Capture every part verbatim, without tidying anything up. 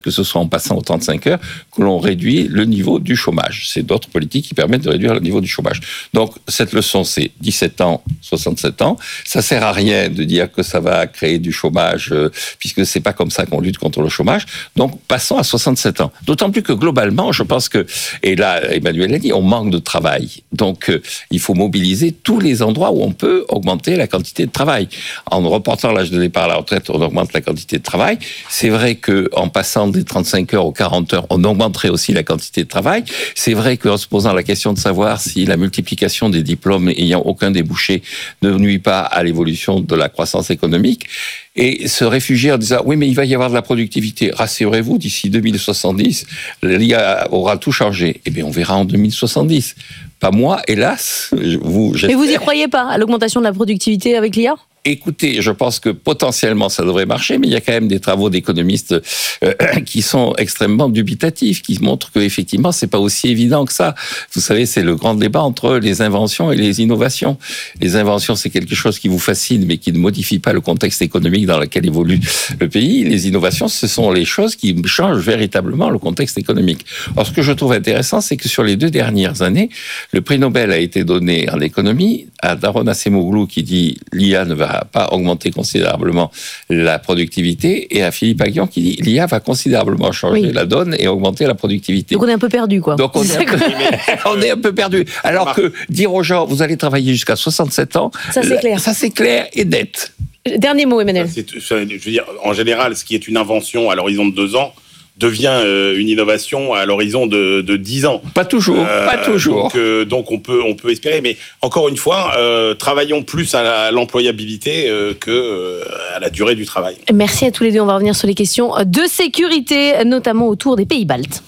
que ce soit en passant aux trente-cinq heures, que l'on réduit le niveau du chômage. C'est d'autres politiques qui permettent de réduire le niveau du chômage. Donc, cette leçon, c'est dix-sept ans, soixante-sept ans. Ça sert à rien de dire que ça va créer du chômage, euh, puisque c'est pas comme ça qu'on lutte contre le chômage. Donc, passons à soixante-sept ans. D'autant plus que globalement, je pense que, et là, Emmanuel a dit, on manque de travail. Donc, euh, il faut mobiliser tous les endroits où on peut augmenter la quantité de travail. En reportant l'âge de départ à la retraite, on augmente la quantité de travail. C'est vrai que, en passant des trente-cinq heures aux quarante heures, on augmenterait aussi la quantité de travail. C'est vrai qu'en se posant la question de savoir si la multiplication des diplômes ayant aucun débouché ne nuit pas à l'évolution de la croissance économique, et se réfugier en disant « oui, mais il va y avoir de la productivité ». Rassurez-vous, d'ici deux mille soixante-dix, l'I A aura tout changé. Eh bien, on verra en deux mille soixante-dix. Pas moi, hélas. Vous, mais vous y croyez pas, à l'augmentation de la productivité avec l'I A ? Écoutez, je pense que potentiellement ça devrait marcher, mais il y a quand même des travaux d'économistes euh, qui sont extrêmement dubitatifs, qui montrent que effectivement c'est pas aussi évident que ça. Vous savez, c'est le grand débat entre les inventions et les innovations. Les inventions, c'est quelque chose qui vous fascine, mais qui ne modifie pas le contexte économique dans lequel évolue le pays. Les innovations, ce sont les choses qui changent véritablement le contexte économique. Alors, ce que je trouve intéressant, c'est que sur les deux dernières années, le prix Nobel a été donné en économie à Daron Acemoglu qui dit l'I A ne va pas augmenter considérablement la productivité, et à Philippe Aghion qui dit l'I A va considérablement changer oui. la donne et augmenter la productivité. Donc on est un peu perdu, quoi. Donc on, est un, peu, on est un peu perdu. Alors que dire aux gens, vous allez travailler jusqu'à soixante-sept ans, ça c'est clair. Ça c'est clair et net. Dernier mot, Emmanuel. C'est, je veux dire, en général, ce qui est une invention à l'horizon de deux ans, devient euh, une innovation à l'horizon de, de dix ans. Pas toujours, euh, pas toujours. Donc, euh, donc on peut, on peut espérer, mais encore une fois, euh, travaillons plus à, la, à l'employabilité euh, que euh, à la durée du travail. Merci à tous les deux. On va revenir sur les questions de sécurité, notamment autour des pays baltes.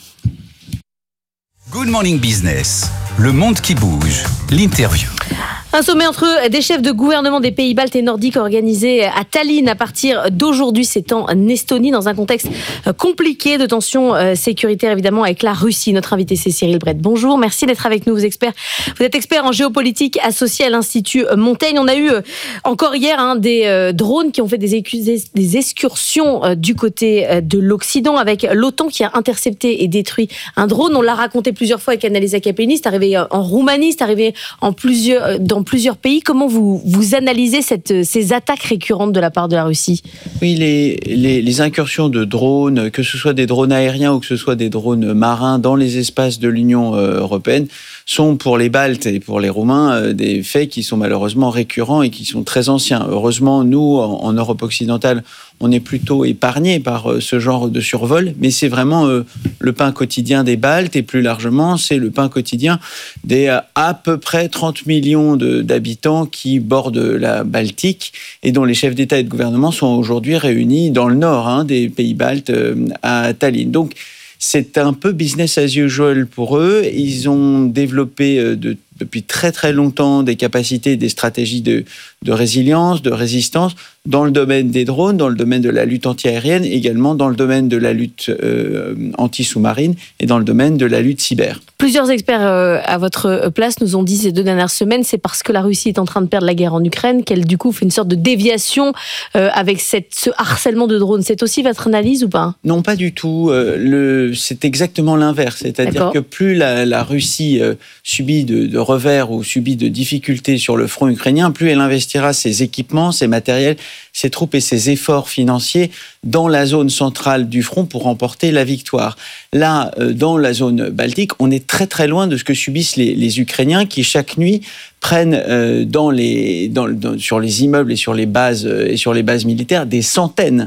Good Morning Business, le monde qui bouge, l'interview. Un sommet entre des chefs de gouvernement des pays baltes et nordiques organisé à Tallinn à partir d'aujourd'hui. C'est en Estonie, dans un contexte compliqué de tensions sécuritaires, évidemment, avec la Russie. Notre invité, c'est Cyril Brett. Bonjour, merci d'être avec nous, vous, experts. Vous êtes expert en géopolitique associé à l'Institut Montaigne. On a eu encore hier hein, des drones qui ont fait des, excus- des excursions du côté de l'Occident, avec l'OTAN qui a intercepté et détruit un drone. On l'a raconté plusieurs fois avec Annalisa Capellini. C'est arrivé en Roumanie, c'est arrivé en plusieurs, dans plusieurs pays. Comment vous, vous analysez cette, ces attaques récurrentes de la part de la Russie ? Oui, les, les, les incursions de drones, que ce soit des drones aériens ou que ce soit des drones marins dans les espaces de l'Union européenne, sont pour les Baltes et pour les Roumains des faits qui sont malheureusement récurrents et qui sont très anciens. Heureusement, nous, en, en Europe occidentale, on est plutôt épargnés par ce genre de survol, mais c'est vraiment euh, le pain quotidien des Baltes, et plus largement, c'est le pain quotidien des euh, à peu près trente millions de, d'habitants qui bordent la Baltique et dont les chefs d'État et de gouvernement sont aujourd'hui réunis dans le nord hein, des pays baltes euh, à Tallinn. Donc, c'est un peu business as usual pour eux. Ils ont développé euh, de, depuis très très longtemps des capacités, des stratégies de, de résilience, de résistance dans le domaine des drones, dans le domaine de la lutte antiaérienne, également dans le domaine de la lutte euh, anti-sous-marine et dans le domaine de la lutte cyber. Plusieurs experts euh, à votre place nous ont dit ces deux dernières semaines, c'est parce que la Russie est en train de perdre la guerre en Ukraine qu'elle du coup fait une sorte de déviation euh, avec cette, ce harcèlement de drones. C'est aussi votre analyse ou pas ? Non, pas du tout. Euh, le, c'est exactement l'inverse. C'est-à-dire D'accord. que plus la, la Russie euh, subit de, de revers ou subit de difficultés sur le front ukrainien, plus elle investira ses équipements, ses matériels, ses troupes et ses efforts financiers dans la zone centrale du front pour remporter la victoire. Là, dans la zone baltique, on est très très loin de ce que subissent les, les Ukrainiens qui chaque nuit prennent euh, dans les, dans, dans, sur les immeubles et sur les bases et sur les bases militaires des centaines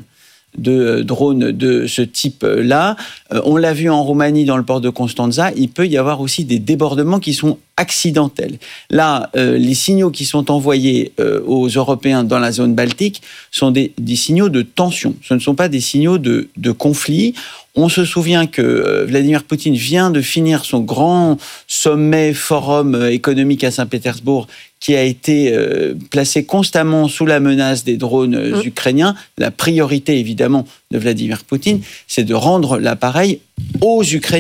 de drones de ce type-là. Euh, on l'a vu en Roumanie, dans le port de Constanța, il peut y avoir aussi des débordements qui sont accidentels. Là, euh, les signaux qui sont envoyés euh, aux Européens dans la zone baltique sont des, des signaux de tension. Ce ne sont pas des signaux de, de conflit. On se souvient que euh, Vladimir Poutine vient de finir son grand sommet forum économique à Saint-Pétersbourg, qui a été euh, placé constamment sous la menace des drones euh, mmh. ukrainiens. La priorité, évidemment, de Vladimir Poutine, c'est de rendre l'appareil aux Ukrainiens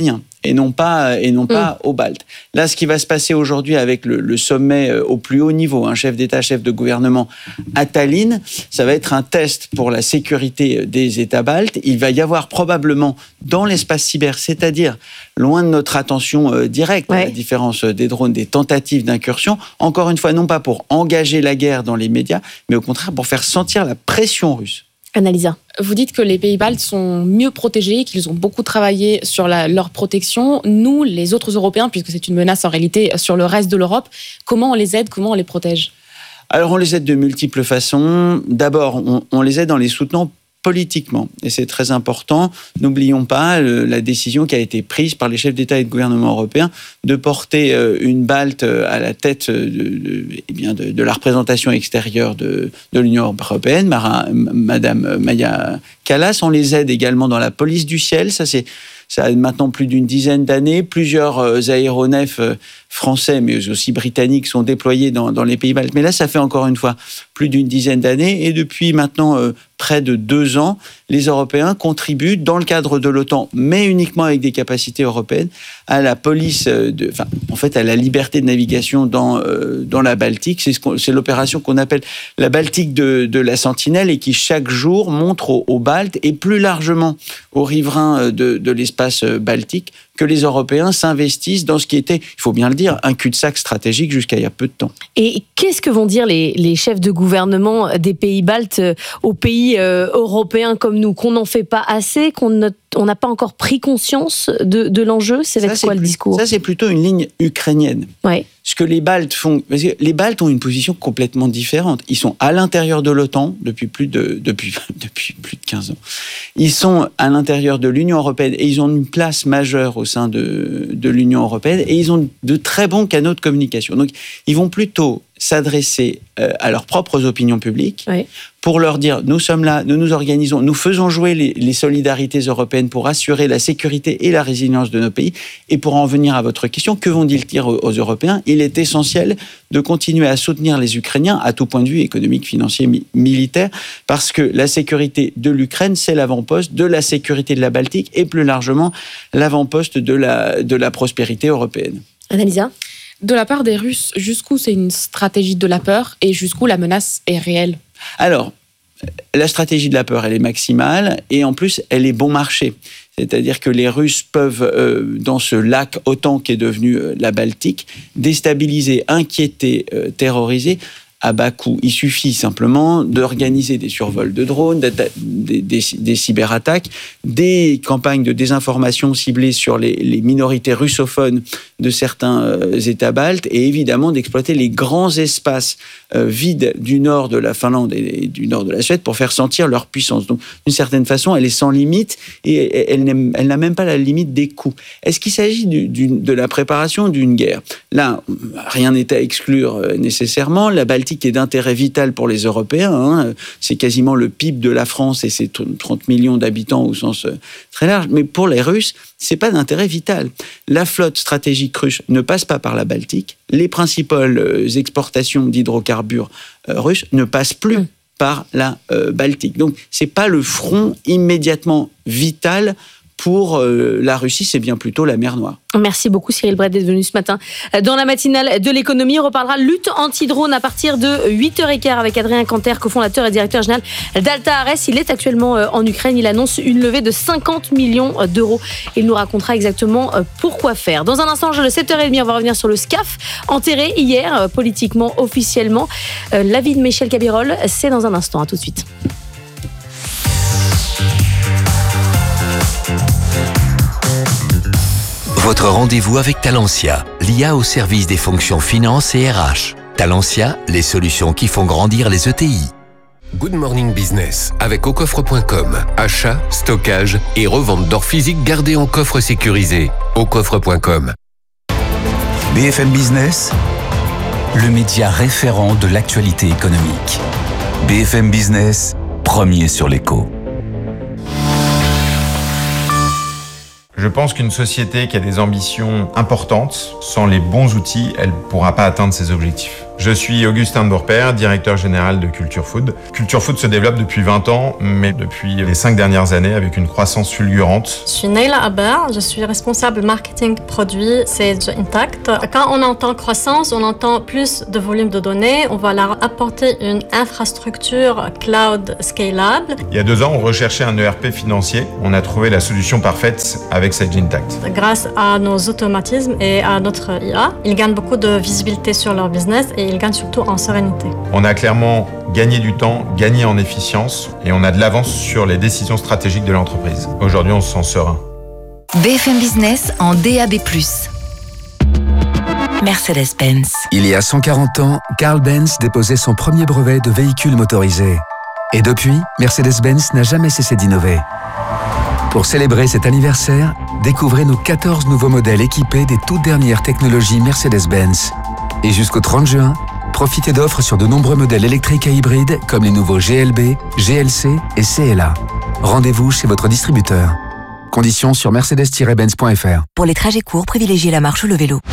et non pas, et non pas mmh. aux Baltes. Là, ce qui va se passer aujourd'hui avec le, le sommet au plus haut niveau, un chef d'État, chef de gouvernement à Tallinn, ça va être un test pour la sécurité des États baltes. Il va y avoir probablement dans l'espace cyber, c'est-à-dire loin de notre attention euh, directe, ouais. à la différence des drones, des tentatives d'incursion, encore une fois, non pas pour engager la guerre dans les médias, mais au contraire pour faire sentir la pression russe. Annalisa. Vous dites que les pays baltes sont mieux protégés, qu'ils ont beaucoup travaillé sur la, leur protection. Nous, les autres Européens, puisque c'est une menace en réalité sur le reste de l'Europe, comment on les aide, comment on les protège ? Alors, on les aide de multiples façons. D'abord, on, on les aide en les soutenant politiquement. Et c'est très important. N'oublions pas le, la décision qui a été prise par les chefs d'État et de gouvernement européens de porter euh, une Balte à la tête de, de, eh bien de, de la représentation extérieure de, de l'Union européenne, Mara, Madame Maja Kallas. On les aide également dans la police du ciel. Ça, c'est Ça a maintenant plus d'une dizaine d'années. Plusieurs aéronefs français, mais aussi britanniques, sont déployés dans, dans les pays baltes. Mais là, ça fait encore une fois plus d'une dizaine d'années. Et depuis maintenant euh, près de deux ans, les Européens contribuent, dans le cadre de l'OTAN, mais uniquement avec des capacités européennes, à la police, de, enfin, en fait, à la liberté de navigation dans, euh, dans la Baltique. C'est, ce qu'on, c'est l'opération qu'on appelle la Baltique de, de la Sentinelle et qui, chaque jour, montre aux, aux Baltes et plus largement aux riverains de, de l'espace baltique que les Européens s'investissent dans ce qui était, il faut bien le dire, un cul-de-sac stratégique jusqu'à il y a peu de temps. Et qu'est-ce que vont dire les, les chefs de gouvernement des pays baltes aux pays euh, européens comme nous, qu'on n'en fait pas assez, qu'on ne, on n'a pas encore pris conscience de, de l'enjeu ? C'est avec quoi le plus, discours ? Ça, c'est plutôt une ligne ukrainienne. Ouais. Ce que les Baltes font, parce que les Baltes ont une position complètement différente. Ils sont à l'intérieur de l'OTAN depuis plus de, depuis, depuis plus de quinze ans. Ils sont à l'intérieur de l'Union européenne et ils ont une place majeure au sein de, de l'Union européenne et ils ont de très bons canaux de communication. Donc, ils vont plutôt s'adresser euh, à leurs propres opinions publiques oui. pour leur dire, nous sommes là, nous nous organisons, nous faisons jouer les, les solidarités européennes pour assurer la sécurité et la résilience de nos pays. Et pour en venir à votre question, que vont-ils dire aux, aux Européens ? Il est essentiel de continuer à soutenir les Ukrainiens à tout point de vue économique, financier, mi- militaire, parce que la sécurité de l'Ukraine, c'est l'avant-poste de la sécurité de la Baltique et plus largement l'avant-poste de la, de la prospérité européenne. Annalisa ? De la part des Russes, jusqu'où c'est une stratégie de la peur et jusqu'où la menace est réelle ? Alors, la stratégie de la peur, elle est maximale et en plus, elle est bon marché. C'est-à-dire que les Russes peuvent, euh, dans ce lac OTAN qui est devenu euh, la Baltique, déstabiliser, inquiéter, euh, terroriser à bas coût. Il suffit simplement d'organiser des survols de drones, des, des, des cyberattaques, des campagnes de désinformation ciblées sur les, les minorités russophones de certains euh, États baltes et évidemment d'exploiter les grands espaces euh, vides du nord de la Finlande et du nord de la Suède pour faire sentir leur puissance. Donc, d'une certaine façon, elle est sans limite et elle, elle, elle n'a même pas la limite des coûts. Est-ce qu'il s'agit du, du, de la préparation d'une guerre ? Là, rien n'est à exclure euh, nécessairement. La Baltique est d'intérêt vital pour les Européens. Hein. C'est quasiment le P I B de la France et ses trente millions d'habitants au sens très large. Mais pour les Russes, c'est pas d'intérêt vital. La flotte stratégique russe ne passe pas par la Baltique. Les principales exportations d'hydrocarbures russes ne passent plus mmh. par la euh, Baltique. Donc, c'est pas le front immédiatement vital pour euh, la Russie, c'est bien plutôt la mer Noire. Merci beaucoup Cyril Brett d'être venu ce matin dans la matinale de l'économie. On reparlera lutte anti-drone à partir de huit heures quinze avec Adrien Canter, cofondateur et directeur général d'Alta Ares. Il est actuellement en Ukraine. Il annonce une levée de cinquante millions d'euros. Il nous racontera exactement pourquoi faire. Dans un instant, le sept heures trente, on va revenir sur le SCAF, enterré hier politiquement, officiellement. L'avis de Michel Cabirol, c'est dans un instant. À tout de suite. Votre rendez-vous avec Talentia, l'I A au service des fonctions finance et R H. Talentia, les solutions qui font grandir les E T I. Good Morning Business avec au coffre point com. Achat, stockage et revente d'or physique gardé en coffre sécurisé. au coffre point com. B F M Business, le média référent de l'actualité économique. B F M Business, premier sur l'écho. Je pense qu'une société qui a des ambitions importantes, sans les bons outils, elle ne pourra pas atteindre ses objectifs. Je suis Augustin Bourpère, directeur général de Culture Food. Culture Food se développe depuis vingt ans, mais depuis les cinq dernières années avec une croissance fulgurante. Je suis Neila Aber, je suis responsable marketing produit Sage Intact. Quand on entend croissance, on entend plus de volume de données. On va leur apporter une infrastructure cloud scalable. Il y a deux ans, on recherchait un E R P financier. On a trouvé la solution parfaite avec Sage Intact. Grâce à nos automatismes et à notre I A, ils gagnent beaucoup de visibilité sur leur business et ils gagnent surtout en sérénité. On a clairement gagné du temps, gagné en efficience et on a de l'avance sur les décisions stratégiques de l'entreprise. Aujourd'hui, on se sent serein. B F M Business en D A B plus. Mercedes-Benz. Il y a cent quarante ans, Carl Benz déposait son premier brevet de véhicule motorisé. Et depuis, Mercedes-Benz n'a jamais cessé d'innover. Pour célébrer cet anniversaire, découvrez nos quatorze nouveaux modèles équipés des toutes dernières technologies Mercedes-Benz. Et jusqu'au trente juin, profitez d'offres sur de nombreux modèles électriques et hybrides comme les nouveaux G L B, G L C et C L A. Rendez-vous chez votre distributeur. Conditions sur mercedes tiret benz point f r. Pour les trajets courts, privilégiez la marche ou le vélo.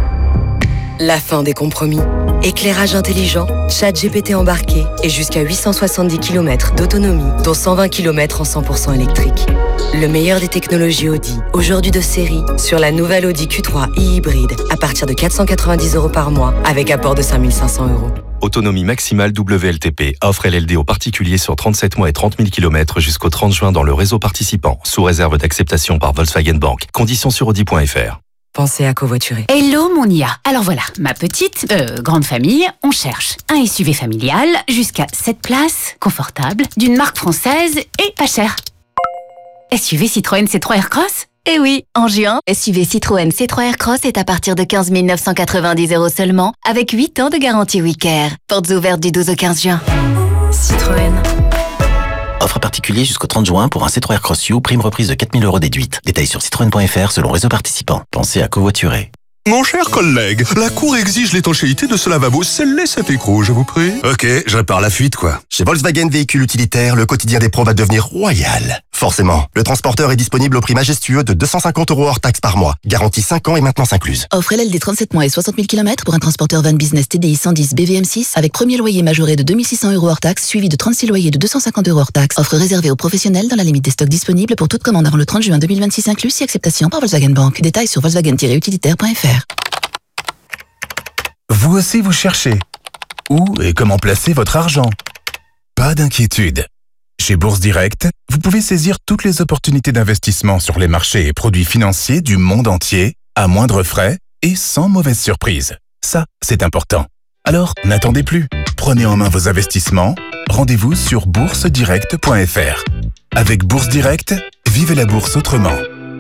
La fin des compromis. Éclairage intelligent, chat G P T embarqué et jusqu'à huit cent soixante-dix kilomètres d'autonomie, dont cent vingt kilomètres en cent pour cent électrique. Le meilleur des technologies Audi, aujourd'hui de série, sur la nouvelle Audi Q trois e-hybride, à partir de quatre cent quatre-vingt-dix euros par mois, avec apport de cinq mille cinq cents euros. Autonomie maximale W L T P. Offre L L D aux particuliers sur trente-sept mois et trente mille kilomètres jusqu'au trente juin dans le réseau participant, sous réserve d'acceptation par Volkswagen Bank. Conditions sur audi point f r. Pensez à covoiturer. Hello mon I A. Alors voilà, ma petite, euh, grande famille, on cherche un S U V familial jusqu'à sept places, confortable, d'une marque française et pas cher. S U V Citroën C trois Aircross ? Eh oui, en juin, S U V Citroën C trois Aircross est à partir de quinze mille neuf cent quatre-vingt-dix euros seulement, avec huit ans de garantie WeCare. Portes ouvertes du douze au quinze juin. Citroën. Offre particulier jusqu'au trente juin pour un C trois Aircross U, prime reprise de quatre mille euros déduite. Détails sur citroën point f r selon réseau participant. Pensez à covoiturer. Mon cher collègue, la Cour exige l'étanchéité de ce lavabo. Scellez cet écrou, je vous prie. Ok, je répare la fuite, quoi. Chez Volkswagen Véhicules Utilitaires, le quotidien des pros va devenir royal. Forcément, le transporteur est disponible au prix majestueux de deux cent cinquante euros hors taxe par mois. Garantie cinq ans et maintenance incluse. Offre L L D trente-sept mois et soixante mille kilomètres pour un transporteur van business T D I cent dix B V M six avec premier loyer majoré de deux mille six cents euros hors taxe, suivi de trente-six loyers de deux cent cinquante euros hors taxe. Offre réservée aux professionnels dans la limite des stocks disponibles pour toute commande avant le trente juin deux mille vingt-six inclus, si acceptation par Volkswagen Bank. Détails sur volkswagen tiret utilitaire point f r. Vous aussi vous cherchez. Où et comment placer votre argent? Pas d'inquiétude. Chez Bourse Direct, vous pouvez saisir toutes les opportunités d'investissement sur les marchés et produits financiers du monde entier, à moindre frais et sans mauvaise surprise. Ça, c'est important. Alors, n'attendez plus. Prenez en main vos investissements. Rendez-vous sur bourse direct point f r. Avec Bourse Direct, vivez la bourse autrement.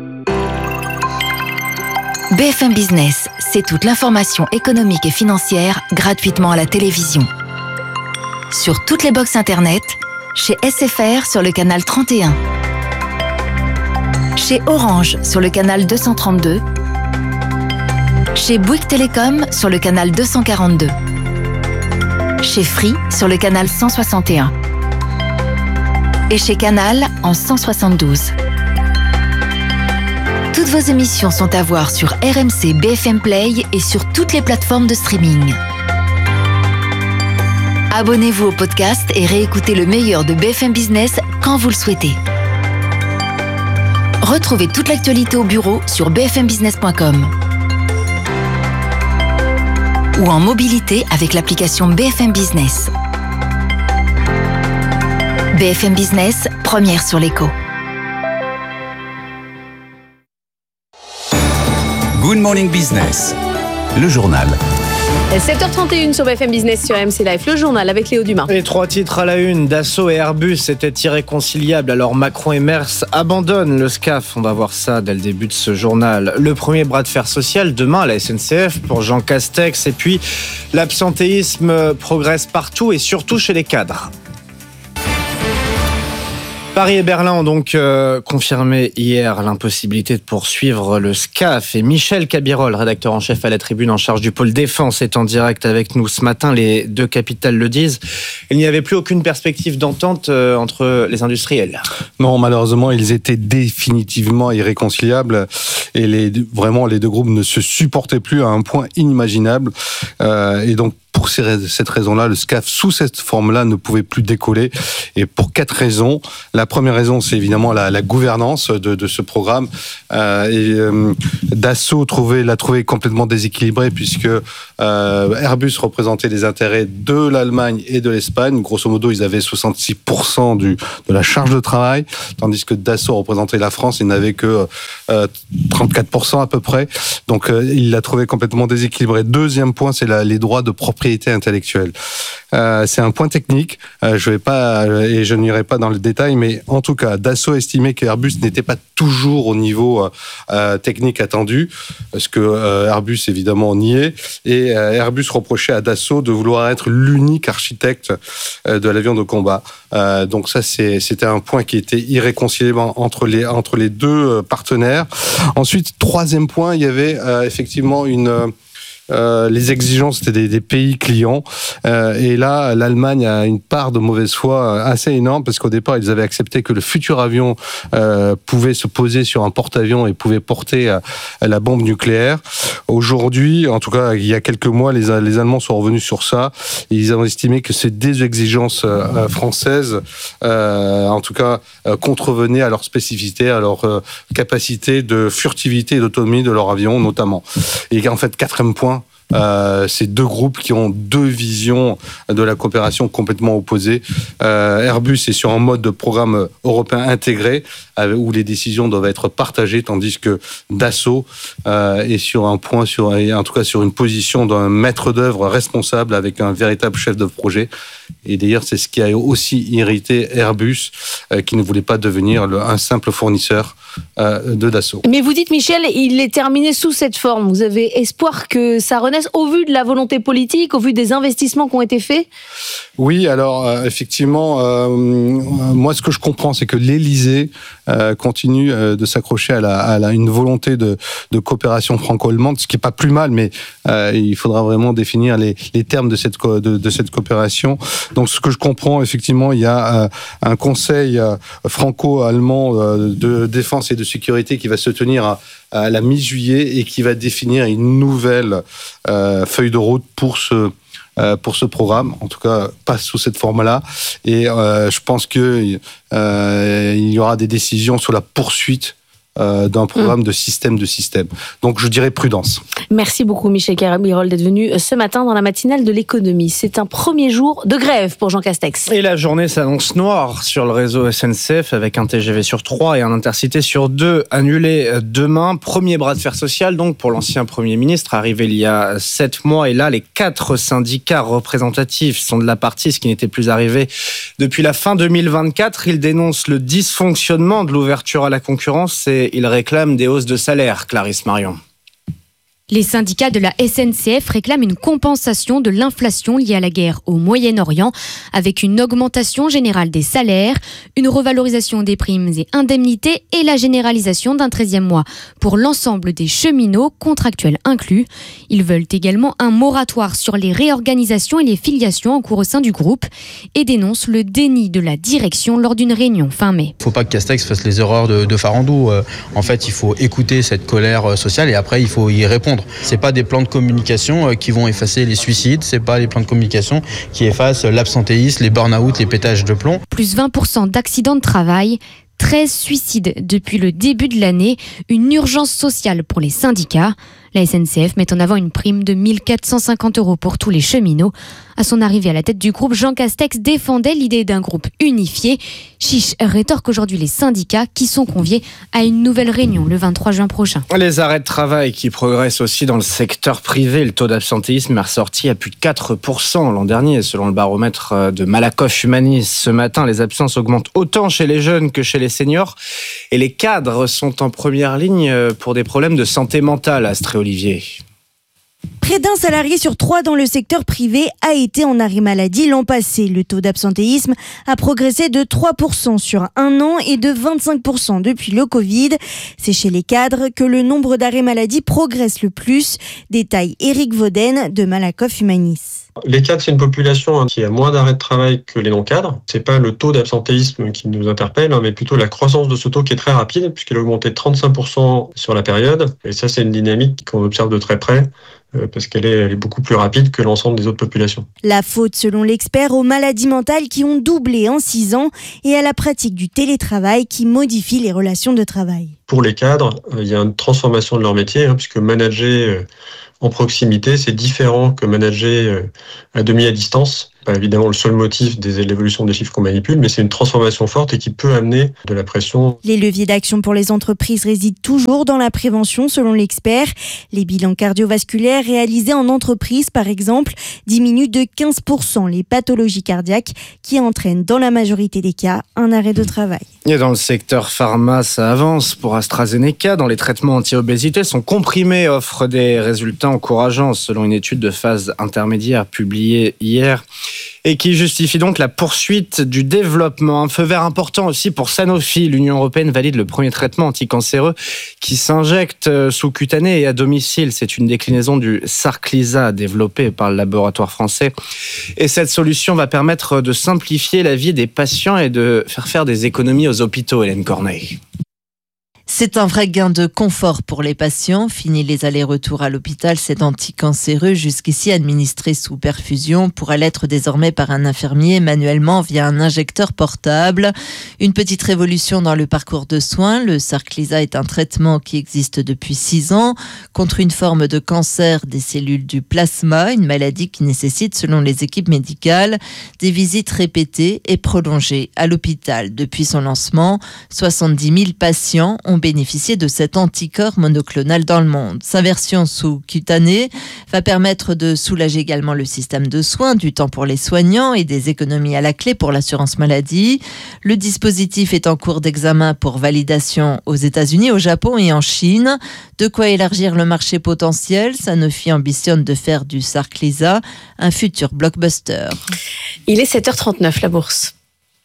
B F M Business, c'est toute l'information économique et financière gratuitement à la télévision. Sur toutes les box internet, chez S F R sur le canal trente et un, chez Orange sur le canal deux cent trente-deux, chez Bouygues Télécom sur le canal deux cent quarante-deux, chez Free sur le canal cent soixante et un et chez Canal en cent soixante-douze. Toutes vos émissions sont à voir sur R M C B F M Play et sur toutes les plateformes de streaming. Abonnez-vous au podcast et réécoutez le meilleur de B F M Business quand vous le souhaitez. Retrouvez toute l'actualité au bureau sur b f m business point com ou en mobilité avec l'application B F M Business. B F M Business, première sur l'écho. Good Morning Business, le journal. sept heures trente et une sur B F M Business sur R M C Live, le journal avec Léo Dumas. Les trois titres à la une, Dassault et Airbus étaient irréconciliables, alors Macron et Merz abandonnent le SCAF. On va voir ça dès le début de ce journal. Le premier bras de fer social demain à la S N C F pour Jean Castex. Et puis l'absentéisme progresse partout et surtout chez les cadres. Paris et Berlin ont donc euh, confirmé hier l'impossibilité de poursuivre le SCAF. Et Michel Cabirol, rédacteur en chef à la Tribune en charge du pôle défense, est en direct avec nous ce matin. Les deux capitales le disent. Il n'y avait plus aucune perspective d'entente euh, entre les industriels. Non, malheureusement, ils étaient définitivement irréconciliables. et les, vraiment les deux groupes ne se supportaient plus à un point inimaginable. Euh, et donc, pour cette raison-là, le SCAF, sous cette forme-là, ne pouvait plus décoller. Et pour quatre raisons. La première raison, c'est évidemment la, la gouvernance de, de ce programme. Euh, et euh, Dassault trouvait, l'a trouvé complètement déséquilibré, puisque euh, Airbus représentait les intérêts de l'Allemagne et de l'Espagne. Grosso modo, ils avaient soixante-six pour cent du, de la charge de travail, tandis que Dassault représentait la France et n'avait que euh, trente-quatre pour cent à peu près. Donc, euh, il l'a trouvé complètement déséquilibré. Deuxième point, c'est la, les droits de propriété intellectuelle. Euh, c'est un point technique, euh, je vais pas et je n'irai pas dans le détail, mais en tout cas, Dassault estimait que Airbus n'était pas toujours au niveau euh, technique attendu, parce que euh, Airbus évidemment y est, et euh, Airbus reprochait à Dassault de vouloir être l'unique architecte euh, de l'avion de combat. Euh, donc ça, c'est, c'était un point qui était irréconciliable entre les entre les deux partenaires. Ensuite, troisième point, il y avait euh, effectivement une euh, Euh, les exigences c'était des, des pays clients euh, et là l'Allemagne a une part de mauvaise foi assez énorme, parce qu'au départ ils avaient accepté que le futur avion euh, pouvait se poser sur un porte-avions et pouvait porter euh, la bombe nucléaire. Aujourd'hui, en tout cas il y a quelques mois, les, les Allemands sont revenus sur ça et ils ont estimé que ces des exigences euh, françaises euh, en tout cas euh, contrevenaient à leur spécificité, à leur euh, capacité de furtivité et d'autonomie de leur avion notamment. Et en fait, quatrième point, Euh, ces deux groupes qui ont deux visions de la coopération complètement opposées. Euh, Airbus est sur un mode de programme européen intégré euh, où les décisions doivent être partagées, tandis que Dassault euh, est sur un point, sur, en tout cas sur une position d'un maître d'œuvre responsable avec un véritable chef de projet. Et d'ailleurs, c'est ce qui a aussi irrité Airbus, euh, qui ne voulait pas devenir le, un simple fournisseur euh, de Dassault. Mais vous dites, Michel, il est terminé sous cette forme. Vous avez espoir que ça renaisse au vu de la volonté politique, au vu des investissements qui ont été faits ? Oui, alors euh, effectivement, euh, moi ce que je comprends, c'est que l'Élysée euh, continue euh, de s'accrocher à, la, à la, une volonté de, de coopération franco-allemande, ce qui n'est pas plus mal, mais euh, il faudra vraiment définir les, les termes de cette, co- de, de cette coopération. Donc ce que je comprends, effectivement, il y a euh, un conseil euh, franco-allemand euh, de défense et de sécurité qui va se tenir à, à la mi-juillet et qui va définir une nouvelle euh, feuille de route pour ce Euh, pour ce programme, en tout cas pas sous cette forme-là. Et euh, je pense que euh, il y aura des décisions sur la poursuite euh, d'un programme mmh. de système de système. Donc je dirais prudence. Merci beaucoup Michel Carabirol d'être venu ce matin dans la matinale de l'économie. C'est un premier jour de grève pour Jean Castex. Et la journée s'annonce noire sur le réseau S N C F, avec un T G V sur trois et un Intercité sur deux annulés demain. Premier bras de fer social donc pour l'ancien Premier ministre, arrivé il y a sept mois. Et là, les quatre syndicats représentatifs sont de la partie, ce qui n'était plus arrivé depuis la fin deux mille vingt-quatre. Ils dénoncent le dysfonctionnement de l'ouverture à la concurrence et ils réclament des hausses de salaire. Clarisse Marion. Les syndicats de la S N C F réclament une compensation de l'inflation liée à la guerre au Moyen-Orient, avec une augmentation générale des salaires, une revalorisation des primes et indemnités et la généralisation d'un treizième mois pour l'ensemble des cheminots, contractuels inclus. Ils veulent également un moratoire sur les réorganisations et les filiations en cours au sein du groupe et dénoncent le déni de la direction lors d'une réunion fin mai. Il ne faut pas que Castex fasse les erreurs de, de Farandou. En fait, il faut écouter cette colère sociale et après, il faut y répondre. C'est pas des plans de communication qui vont effacer les suicides, c'est pas des plans de communication qui effacent l'absentéisme, les burn-out, les pétages de plomb. Plus vingt pour cent d'accidents de travail, treize suicides depuis le début de l'année, une urgence sociale pour les syndicats. La S N C F met en avant une prime de mille quatre cent cinquante euros pour tous les cheminots. À son arrivée à la tête du groupe, Jean Castex défendait l'idée d'un groupe unifié. Chiche rétorque aujourd'hui les syndicats qui sont conviés à une nouvelle réunion le vingt-trois juin prochain. Les arrêts de travail qui progressent aussi dans le secteur privé. Le taux d'absentéisme est ressorti à plus de quatre pour cent l'an dernier, selon le baromètre de Malakoff Humanis. Ce matin, les absences augmentent autant chez les jeunes que chez les seniors. Et les cadres sont en première ligne pour des problèmes de santé mentale, Astrée Olivier. Près d'un salarié sur trois dans le secteur privé a été en arrêt maladie l'an passé. Le taux d'absentéisme a progressé de trois pour cent sur un an et de vingt-cinq pour cent depuis le Covid. C'est chez les cadres que le nombre d'arrêts maladie progresse le plus. Détaille Éric Vaudaine de Malakoff Humanis. Les cadres, c'est une population qui a moins d'arrêts de travail que les non-cadres. C'est pas le taux d'absentéisme qui nous interpelle, mais plutôt la croissance de ce taux qui est très rapide, puisqu'il a augmenté de trente-cinq pour cent sur la période. Et ça, c'est une dynamique qu'on observe de très près, parce qu'elle est, elle est beaucoup plus rapide que l'ensemble des autres populations. La faute, selon l'expert, aux maladies mentales qui ont doublé en six ans et à la pratique du télétravail qui modifie les relations de travail. Pour les cadres, il y a une transformation de leur métier, hein, puisque manager en proximité, c'est différent que manager à demi à distance. Pas évidemment le seul motif de l'évolution des chiffres qu'on manipule, mais c'est une transformation forte et qui peut amener de la pression. Les leviers d'action pour les entreprises résident toujours dans la prévention, selon l'expert. Les bilans cardiovasculaires réalisés en entreprise, par exemple, diminuent de quinze pour cent les pathologies cardiaques qui entraînent dans la majorité des cas un arrêt de travail. Et dans le secteur pharma, ça avance. Pour AstraZeneca, dans les traitements anti-obésité, son comprimé offre des résultats encourageants, selon une étude de phase intermédiaire publiée hier, et qui justifie donc la poursuite du développement. Un feu vert important aussi pour Sanofi. L'Union européenne valide le premier traitement anticancéreux qui s'injecte sous-cutané et à domicile. C'est une déclinaison du Sarclisa développé par le laboratoire français. Et cette solution va permettre de simplifier la vie des patients et de faire faire des économies aux hôpitaux, Hélène Corneille. C'est un vrai gain de confort pour les patients. Fini les allers-retours à l'hôpital, cet anticancéreux, jusqu'ici administré sous perfusion, pourra l'être désormais par un infirmier manuellement via un injecteur portable. Une petite révolution dans le parcours de soins. Le Sarclisa est un traitement qui existe depuis six ans contre une forme de cancer des cellules du plasma, une maladie qui nécessite, selon les équipes médicales, des visites répétées et prolongées à l'hôpital. Depuis son lancement, soixante-dix mille patients ont bénéficier de cet anticorps monoclonal dans le monde. Sa version sous-cutanée va permettre de soulager également le système de soins, du temps pour les soignants et des économies à la clé pour l'assurance maladie. Le dispositif est en cours d'examen pour validation aux États-Unis, au Japon et en Chine. De quoi élargir le marché potentiel. Sanofi ambitionne de faire du Sarclisa un futur blockbuster. Il est sept heures trente-neuf, la bourse.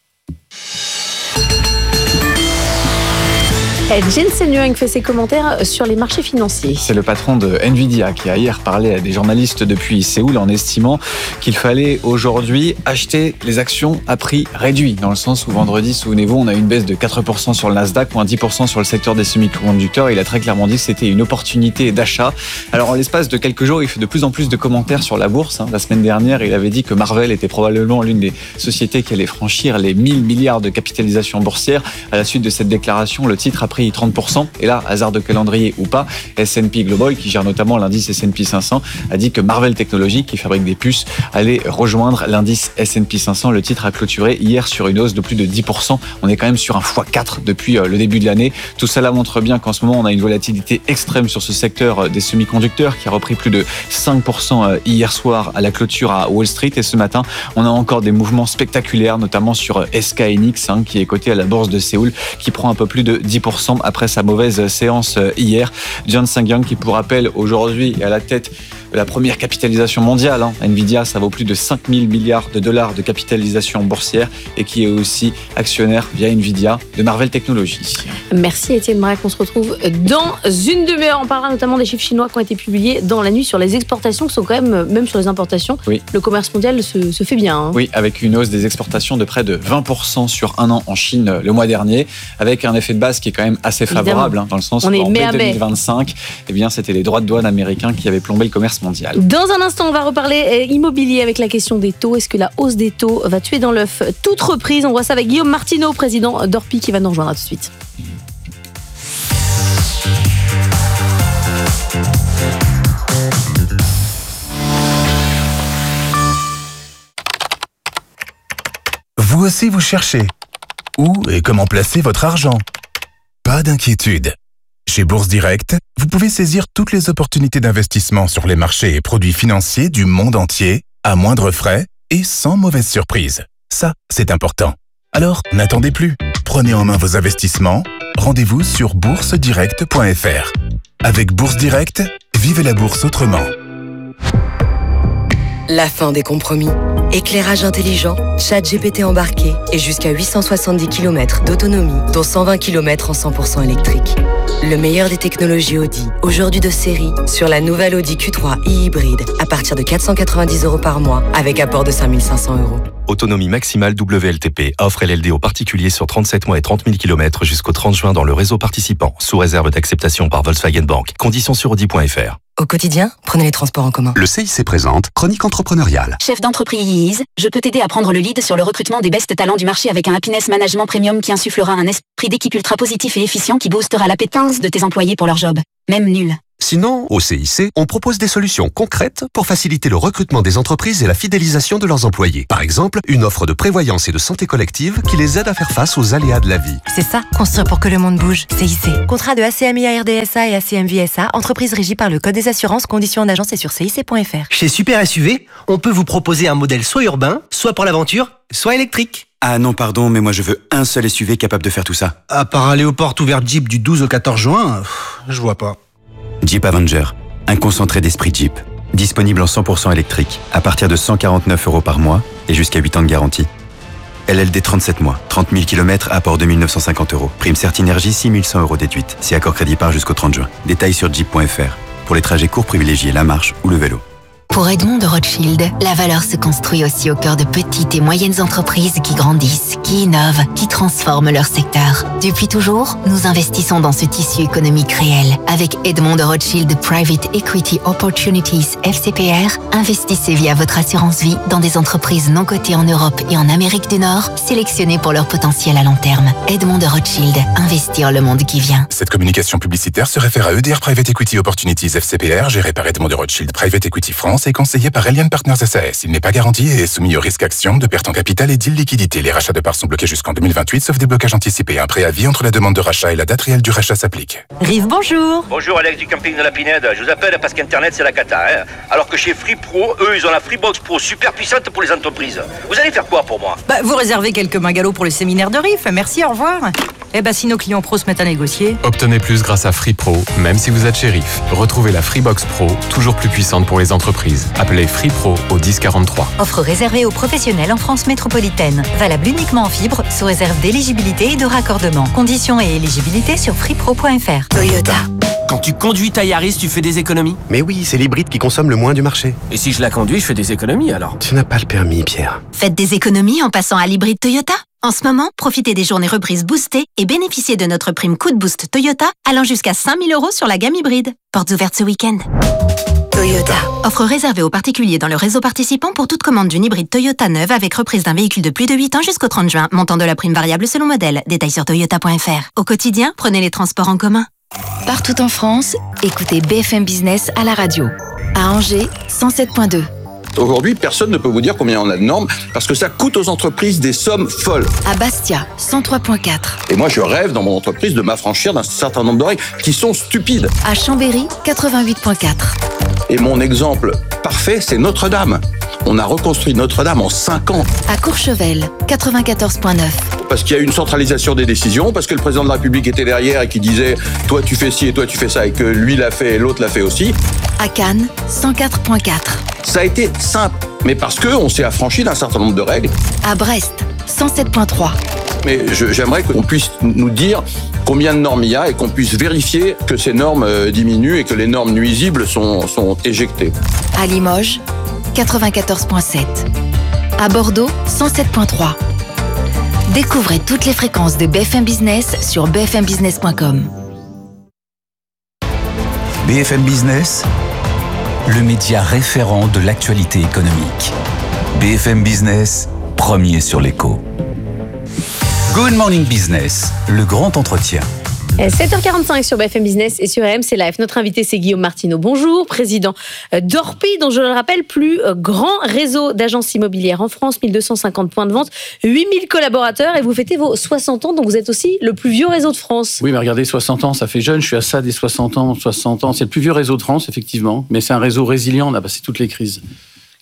Jensen Huang fait ses commentaires sur les marchés financiers. C'est le patron de Nvidia qui a hier parlé à des journalistes depuis Séoul en estimant qu'il fallait aujourd'hui acheter les actions à prix réduit. Dans le sens où vendredi, souvenez-vous, on a eu une baisse de quatre pour cent sur le Nasdaq, moins dix pour cent sur le secteur des semi-conducteurs. Il a très clairement dit que c'était une opportunité d'achat. Alors en l'espace de quelques jours, il fait de plus en plus de commentaires sur la bourse. La semaine dernière, il avait dit que Marvell était probablement l'une des sociétés qui allait franchir les mille milliards de capitalisation boursière. À la suite de cette déclaration, le titre a pris trente pour cent. Et là, hasard de calendrier ou pas, S and P Global, qui gère notamment l'indice S and P cinq cents, a dit que Marvell Technologies, qui fabrique des puces, allait rejoindre l'indice S and P cinq cents. Le titre a clôturé hier sur une hausse de plus de dix pour cent. On est quand même sur un fois quatre depuis le début de l'année. Tout cela montre bien qu'en ce moment, on a une volatilité extrême sur ce secteur des semi-conducteurs qui a repris plus de cinq pour cent hier soir à la clôture à Wall Street. Et ce matin, on a encore des mouvements spectaculaires, notamment sur S K Hynix, hein, qui est coté à la bourse de Séoul, qui prend un peu plus de dix pour cent après sa mauvaise séance hier. Jensen Huang, qui pour rappel aujourd'hui est à la tête de la première capitalisation mondiale. Hein. Nvidia, ça vaut plus de cinq mille milliards de dollars de capitalisation boursière et qui est aussi actionnaire via Nvidia de Marvell Technologies. Merci Étienne Braque, on se retrouve dans une demi-heure. On parlera notamment des chiffres chinois qui ont été publiés dans la nuit sur les exportations qui sont quand même, même sur les importations. Oui. Le commerce mondial se, se fait bien. Hein. Oui, avec une hausse des exportations de près de vingt pour cent sur un an en Chine le mois dernier, avec un effet de base qui est quand même assez favorable, hein, dans le sens où en mai deux mille vingt-cinq, eh bien, c'était les droits de douane américains qui avaient plombé le commerce mondial. Dans un instant, on va reparler immobilier avec la question des taux. Est-ce que la hausse des taux va tuer dans l'œuf toute reprise? On voit ça avec Guillaume Martineau, président d'Orpi, qui va nous rejoindre tout de suite. Vous aussi vous cherchez. Où et comment placer votre argent? Pas d'inquiétude. Chez Bourse Direct, vous pouvez saisir toutes les opportunités d'investissement sur les marchés et produits financiers du monde entier, à moindre frais et sans mauvaise surprise. Ça, c'est important. Alors, n'attendez plus. Prenez en main vos investissements. Rendez-vous sur bourse direct point f r. Avec Bourse Direct, vivez la bourse autrement. La fin des compromis. Éclairage intelligent, ChatGPT embarqué et jusqu'à huit cent soixante-dix kilomètres d'autonomie, dont cent vingt kilomètres en cent pour cent électrique. Le meilleur des technologies Audi, aujourd'hui de série, sur la nouvelle Audi Q trois e-hybride, à partir de quatre cent quatre-vingt-dix euros par mois, avec apport de cinq mille cinq cents euros. Autonomie maximale W L T P. Offre L L D aux particuliers sur trente-sept mois et trente mille kilomètres jusqu'au trente juin dans le réseau participant, sous réserve d'acceptation par Volkswagen Bank. Conditions sur Audi point F R. Au quotidien, prenez les transports en commun. Le C I C présente Chronique entrepreneuriale. Chef d'entreprise, je peux t'aider à prendre le lead sur le recrutement des best talents du marché avec un happiness management premium qui insufflera un esprit d'équipe ultra positif et efficient qui boostera l'appétence de tes employés pour leur job, même nul. Sinon, au C I C, on propose des solutions concrètes pour faciliter le recrutement des entreprises et la fidélisation de leurs employés. Par exemple, une offre de prévoyance et de santé collective qui les aide à faire face aux aléas de la vie. C'est ça, construire pour que le monde bouge. C I C. Contrat de A C M I A R D S A et A C M V S A, entreprise régie par le Code des assurances, conditions en agence et sur C I C point F R. Chez Super S U V, on peut vous proposer un modèle soit urbain, soit pour l'aventure, soit électrique. Ah non, pardon, mais moi je veux un seul S U V capable de faire tout ça. À part aller aux portes ouvertes Jeep du douze au quatorze juin, pff, je vois pas. Jeep Avenger, un concentré d'esprit Jeep. Disponible en cent pour cent électrique, à partir de cent quarante-neuf euros par mois et jusqu'à huit ans de garantie. L L D trente-sept mois, trente mille kilomètres, apport deux mille neuf cent cinquante euros. Prime Certinergie, six mille cent euros déduite. Si accord crédit part jusqu'au trente juin. Détails sur jeep point F R. Pour les trajets courts, privilégiez la marche ou le vélo. Pour Edmond de Rothschild, la valeur se construit aussi au cœur de petites et moyennes entreprises qui grandissent, qui innovent, qui transforment leur secteur. Depuis toujours, nous investissons dans ce tissu économique réel. Avec Edmond de Rothschild Private Equity Opportunities F C P R, investissez via votre assurance vie dans des entreprises non cotées en Europe et en Amérique du Nord, sélectionnées pour leur potentiel à long terme. Edmond de Rothschild, investir le monde qui vient. Cette communication publicitaire se réfère à E D R Private Equity Opportunities F C P R, géré par Edmond de Rothschild Private Equity France et conseillé par Elian Partners S A S. Il n'est pas garanti et est soumis au risque action, de perte en capital et d'illiquidité. Les rachats de parts sont bloqués jusqu'en deux mille vingt-huit, sauf déblocage anticipé. Un préavis entre la demande de rachat et la date réelle du rachat s'applique. Rive, bonjour. Bonjour, Alex du camping de la Pinède. Je vous appelle parce qu'Internet, c'est la cata. Hein, alors que chez Free Pro, eux, ils ont la Freebox Pro super puissante pour les entreprises. Vous allez faire quoi pour moi? Bah, vous réservez quelques bungalows pour le séminaire de Rive. Merci, au revoir. Eh ben, si nos clients pros se mettent à négocier. Obtenez plus grâce à Free Pro, même si vous êtes chez Rive. Retrouvez la Freebox Pro, toujours plus puissante pour les entreprises. Appelez Free Pro au dix quarante-trois. Offre réservée aux professionnels en France métropolitaine. Valable uniquement en fibre, sous réserve d'éligibilité et de raccordement. Conditions et éligibilité sur freepro point F R. Toyota. Quand tu conduis ta Yaris, tu fais des économies? Mais oui, c'est l'hybride qui consomme le moins du marché. Et si je la conduis, je fais des économies alors? Tu n'as pas le permis, Pierre. Faites des économies en passant à l'hybride Toyota. En ce moment, profitez des journées reprises boostées et bénéficiez de notre prime coup de boost Toyota allant jusqu'à cinq mille euros sur la gamme hybride. Portes ouvertes ce week-end. Toyota. Offre réservée aux particuliers dans le réseau participant pour toute commande d'une hybride Toyota neuve avec reprise d'un véhicule de plus de huit ans jusqu'au trente juin. Montant de la prime variable selon modèle. Détails sur toyota point F R. Au quotidien, prenez les transports en commun. Partout en France, écoutez B F M Business à la radio. À Angers, cent sept virgule deux. Aujourd'hui, personne ne peut vous dire combien on a de normes parce que ça coûte aux entreprises des sommes folles. À Bastia, cent trois virgule quatre. Et moi, je rêve dans mon entreprise de m'affranchir d'un certain nombre de règles qui sont stupides. À Chambéry, quatre-vingt-huit virgule quatre. Et mon exemple parfait, c'est Notre-Dame. On a reconstruit Notre-Dame en cinq ans. À Courchevel, quatre-vingt-quatorze virgule neuf. Parce qu'il y a eu une centralisation des décisions, parce que le président de la République était derrière et qui disait « toi tu fais ci et toi tu fais ça » et que lui l'a fait et l'autre l'a fait aussi. À Cannes, cent quatre virgule quatre. Ça a été simple, mais parce qu'on s'est affranchi d'un certain nombre de règles. À Brest, cent sept virgule trois. Mais je, j'aimerais qu'on puisse nous dire combien de normes il y a et qu'on puisse vérifier que ces normes euh, diminuent et que les normes nuisibles sont, sont éjectées. À Limoges, quatre-vingt-quatorze virgule sept. À Bordeaux, cent sept virgule trois. Découvrez toutes les fréquences de B F M Business sur b f m business point com. B F M Business, le média référent de l'actualité économique. B F M Business, premier sur l'écho. Good Morning Business, le grand entretien. sept heures quarante-cinq sur B F M Business et sur R M C Live. Notre invité, c'est Guillaume Martineau. Bonjour, président d'Orpi, dont je le rappelle, plus grand réseau d'agences immobilières en France, mille deux cent cinquante points de vente, huit mille collaborateurs, et vous fêtez vos soixante ans, donc vous êtes aussi le plus vieux réseau de France. Oui, mais regardez, soixante ans, ça fait jeune. Je suis à ça des soixante ans, soixante ans. C'est le plus vieux réseau de France, effectivement, mais c'est un réseau résilient. On a passé toutes les crises.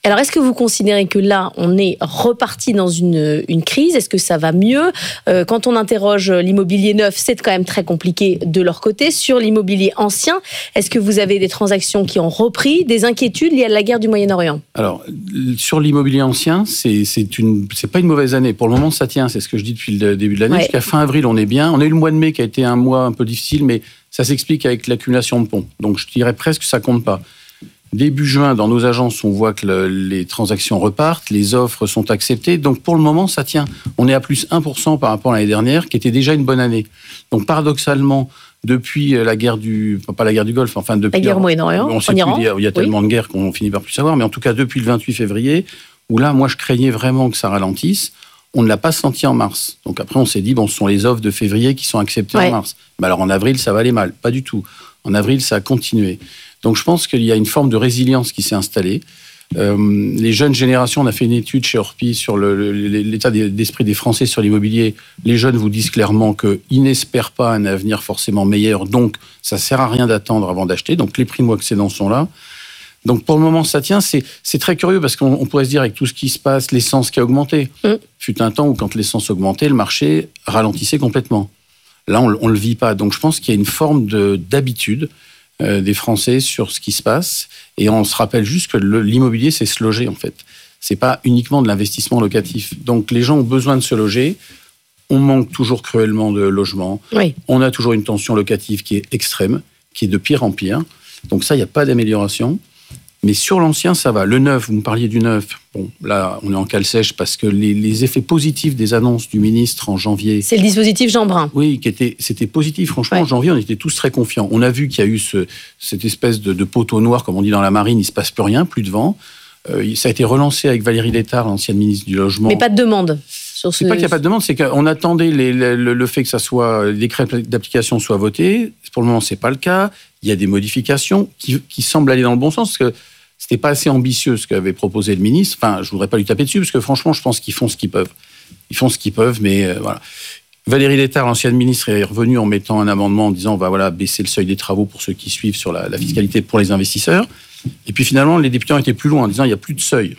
Alors, est-ce que vous considérez que là, on est reparti dans une, une crise ? Est-ce que ça va mieux ? euh, Quand on interroge l'immobilier neuf, c'est quand même très compliqué de leur côté. Sur l'immobilier ancien, est-ce que vous avez des transactions qui ont repris, des inquiétudes liées à la guerre du Moyen-Orient ? Alors, sur l'immobilier ancien, c'est, c'est, une, c'est pas une mauvaise année. Pour le moment, ça tient. C'est ce que je dis depuis le début de l'année. Ouais. Jusqu'à fin avril, on est bien. On a eu le mois de mai qui a été un mois un peu difficile, mais ça s'explique avec l'accumulation de ponts. Donc, je dirais presque que ça compte pas. Début juin, dans nos agences, on voit que le, les transactions repartent, les offres sont acceptées. Donc, pour le moment, ça tient. On est à plus un pour cent par rapport à l'année dernière, qui était déjà une bonne année. Donc, paradoxalement, depuis la guerre du... Pas la guerre du Golfe, enfin, depuis... La guerre au Moyen-Orient, on sait en plus, Iran. Il y a, il y a tellement oui. de guerres qu'on finit par plus savoir. Mais en tout cas, depuis le vingt-huit février, où là, moi, je craignais vraiment que ça ralentisse, on ne l'a pas senti en mars. Donc, après, on s'est dit, bon, ce sont les offres de février qui sont acceptées ouais. en mars. Mais alors, en avril, ça va aller mal. Pas du tout. En avril, ça a continué. Donc, je pense qu'il y a une forme de résilience qui s'est installée. Euh, les jeunes générations, on a fait une étude chez Orpi sur le, le, l'état d'esprit des Français sur l'immobilier. Les jeunes vous disent clairement qu'ils n'espèrent pas un avenir forcément meilleur. Donc, ça ne sert à rien d'attendre avant d'acheter. Donc, les primo-accédants sont là. Donc, pour le moment, ça tient. C'est, c'est très curieux parce qu'on on pourrait se dire, avec tout ce qui se passe, l'essence qui a augmenté. Mmh. Fut un temps où, quand l'essence augmentait, le marché ralentissait complètement. Là, on ne le vit pas. Donc, je pense qu'il y a une forme de, d'habitude euh, des Français sur ce qui se passe. Et on se rappelle juste que le, l'immobilier, c'est se loger, en fait. C'est pas uniquement de l'investissement locatif. Donc, les gens ont besoin de se loger. On manque toujours cruellement de logements. Oui. On a toujours une tension locative qui est extrême, qui est de pire en pire. Donc, ça, il n'y a pas d'amélioration. Mais sur l'ancien, ça va. Le neuf, vous me parliez du neuf. Bon, là, on est en cale sèche parce que les, les effets positifs des annonces du ministre en janvier... C'est le dispositif Jeanbrun. Oui, qui était, c'était positif. Franchement, ouais. En janvier, on était tous très confiants. On a vu qu'il y a eu ce, cette espèce de, de poteau noir, comme on dit dans la marine, il ne se passe plus rien, plus de vent. Euh, ça a été relancé avec Valérie Létard, l'ancienne ministre du Logement. Mais pas de demande sur ce... C'est pas qu'il n'y a pas de demande, c'est qu'on attendait les, le, le fait que ça soit, les décrets d'application soient votés. Pour le moment, ce n'est pas le cas. Il y a des modifications qui, qui semblent aller dans le bon sens, parce que c'était pas assez ambitieux ce qu'avait proposé le ministre. Enfin, je voudrais pas lui taper dessus, parce que franchement, je pense qu'ils font ce qu'ils peuvent. Ils font ce qu'ils peuvent, mais euh, voilà. Valérie Létard, l'ancienne ministre, est revenue en mettant un amendement en disant on va voilà, baisser le seuil des travaux pour ceux qui suivent sur la, la fiscalité pour les investisseurs. Et puis finalement, les députés ont été plus loin en disant il n'y a plus de seuil.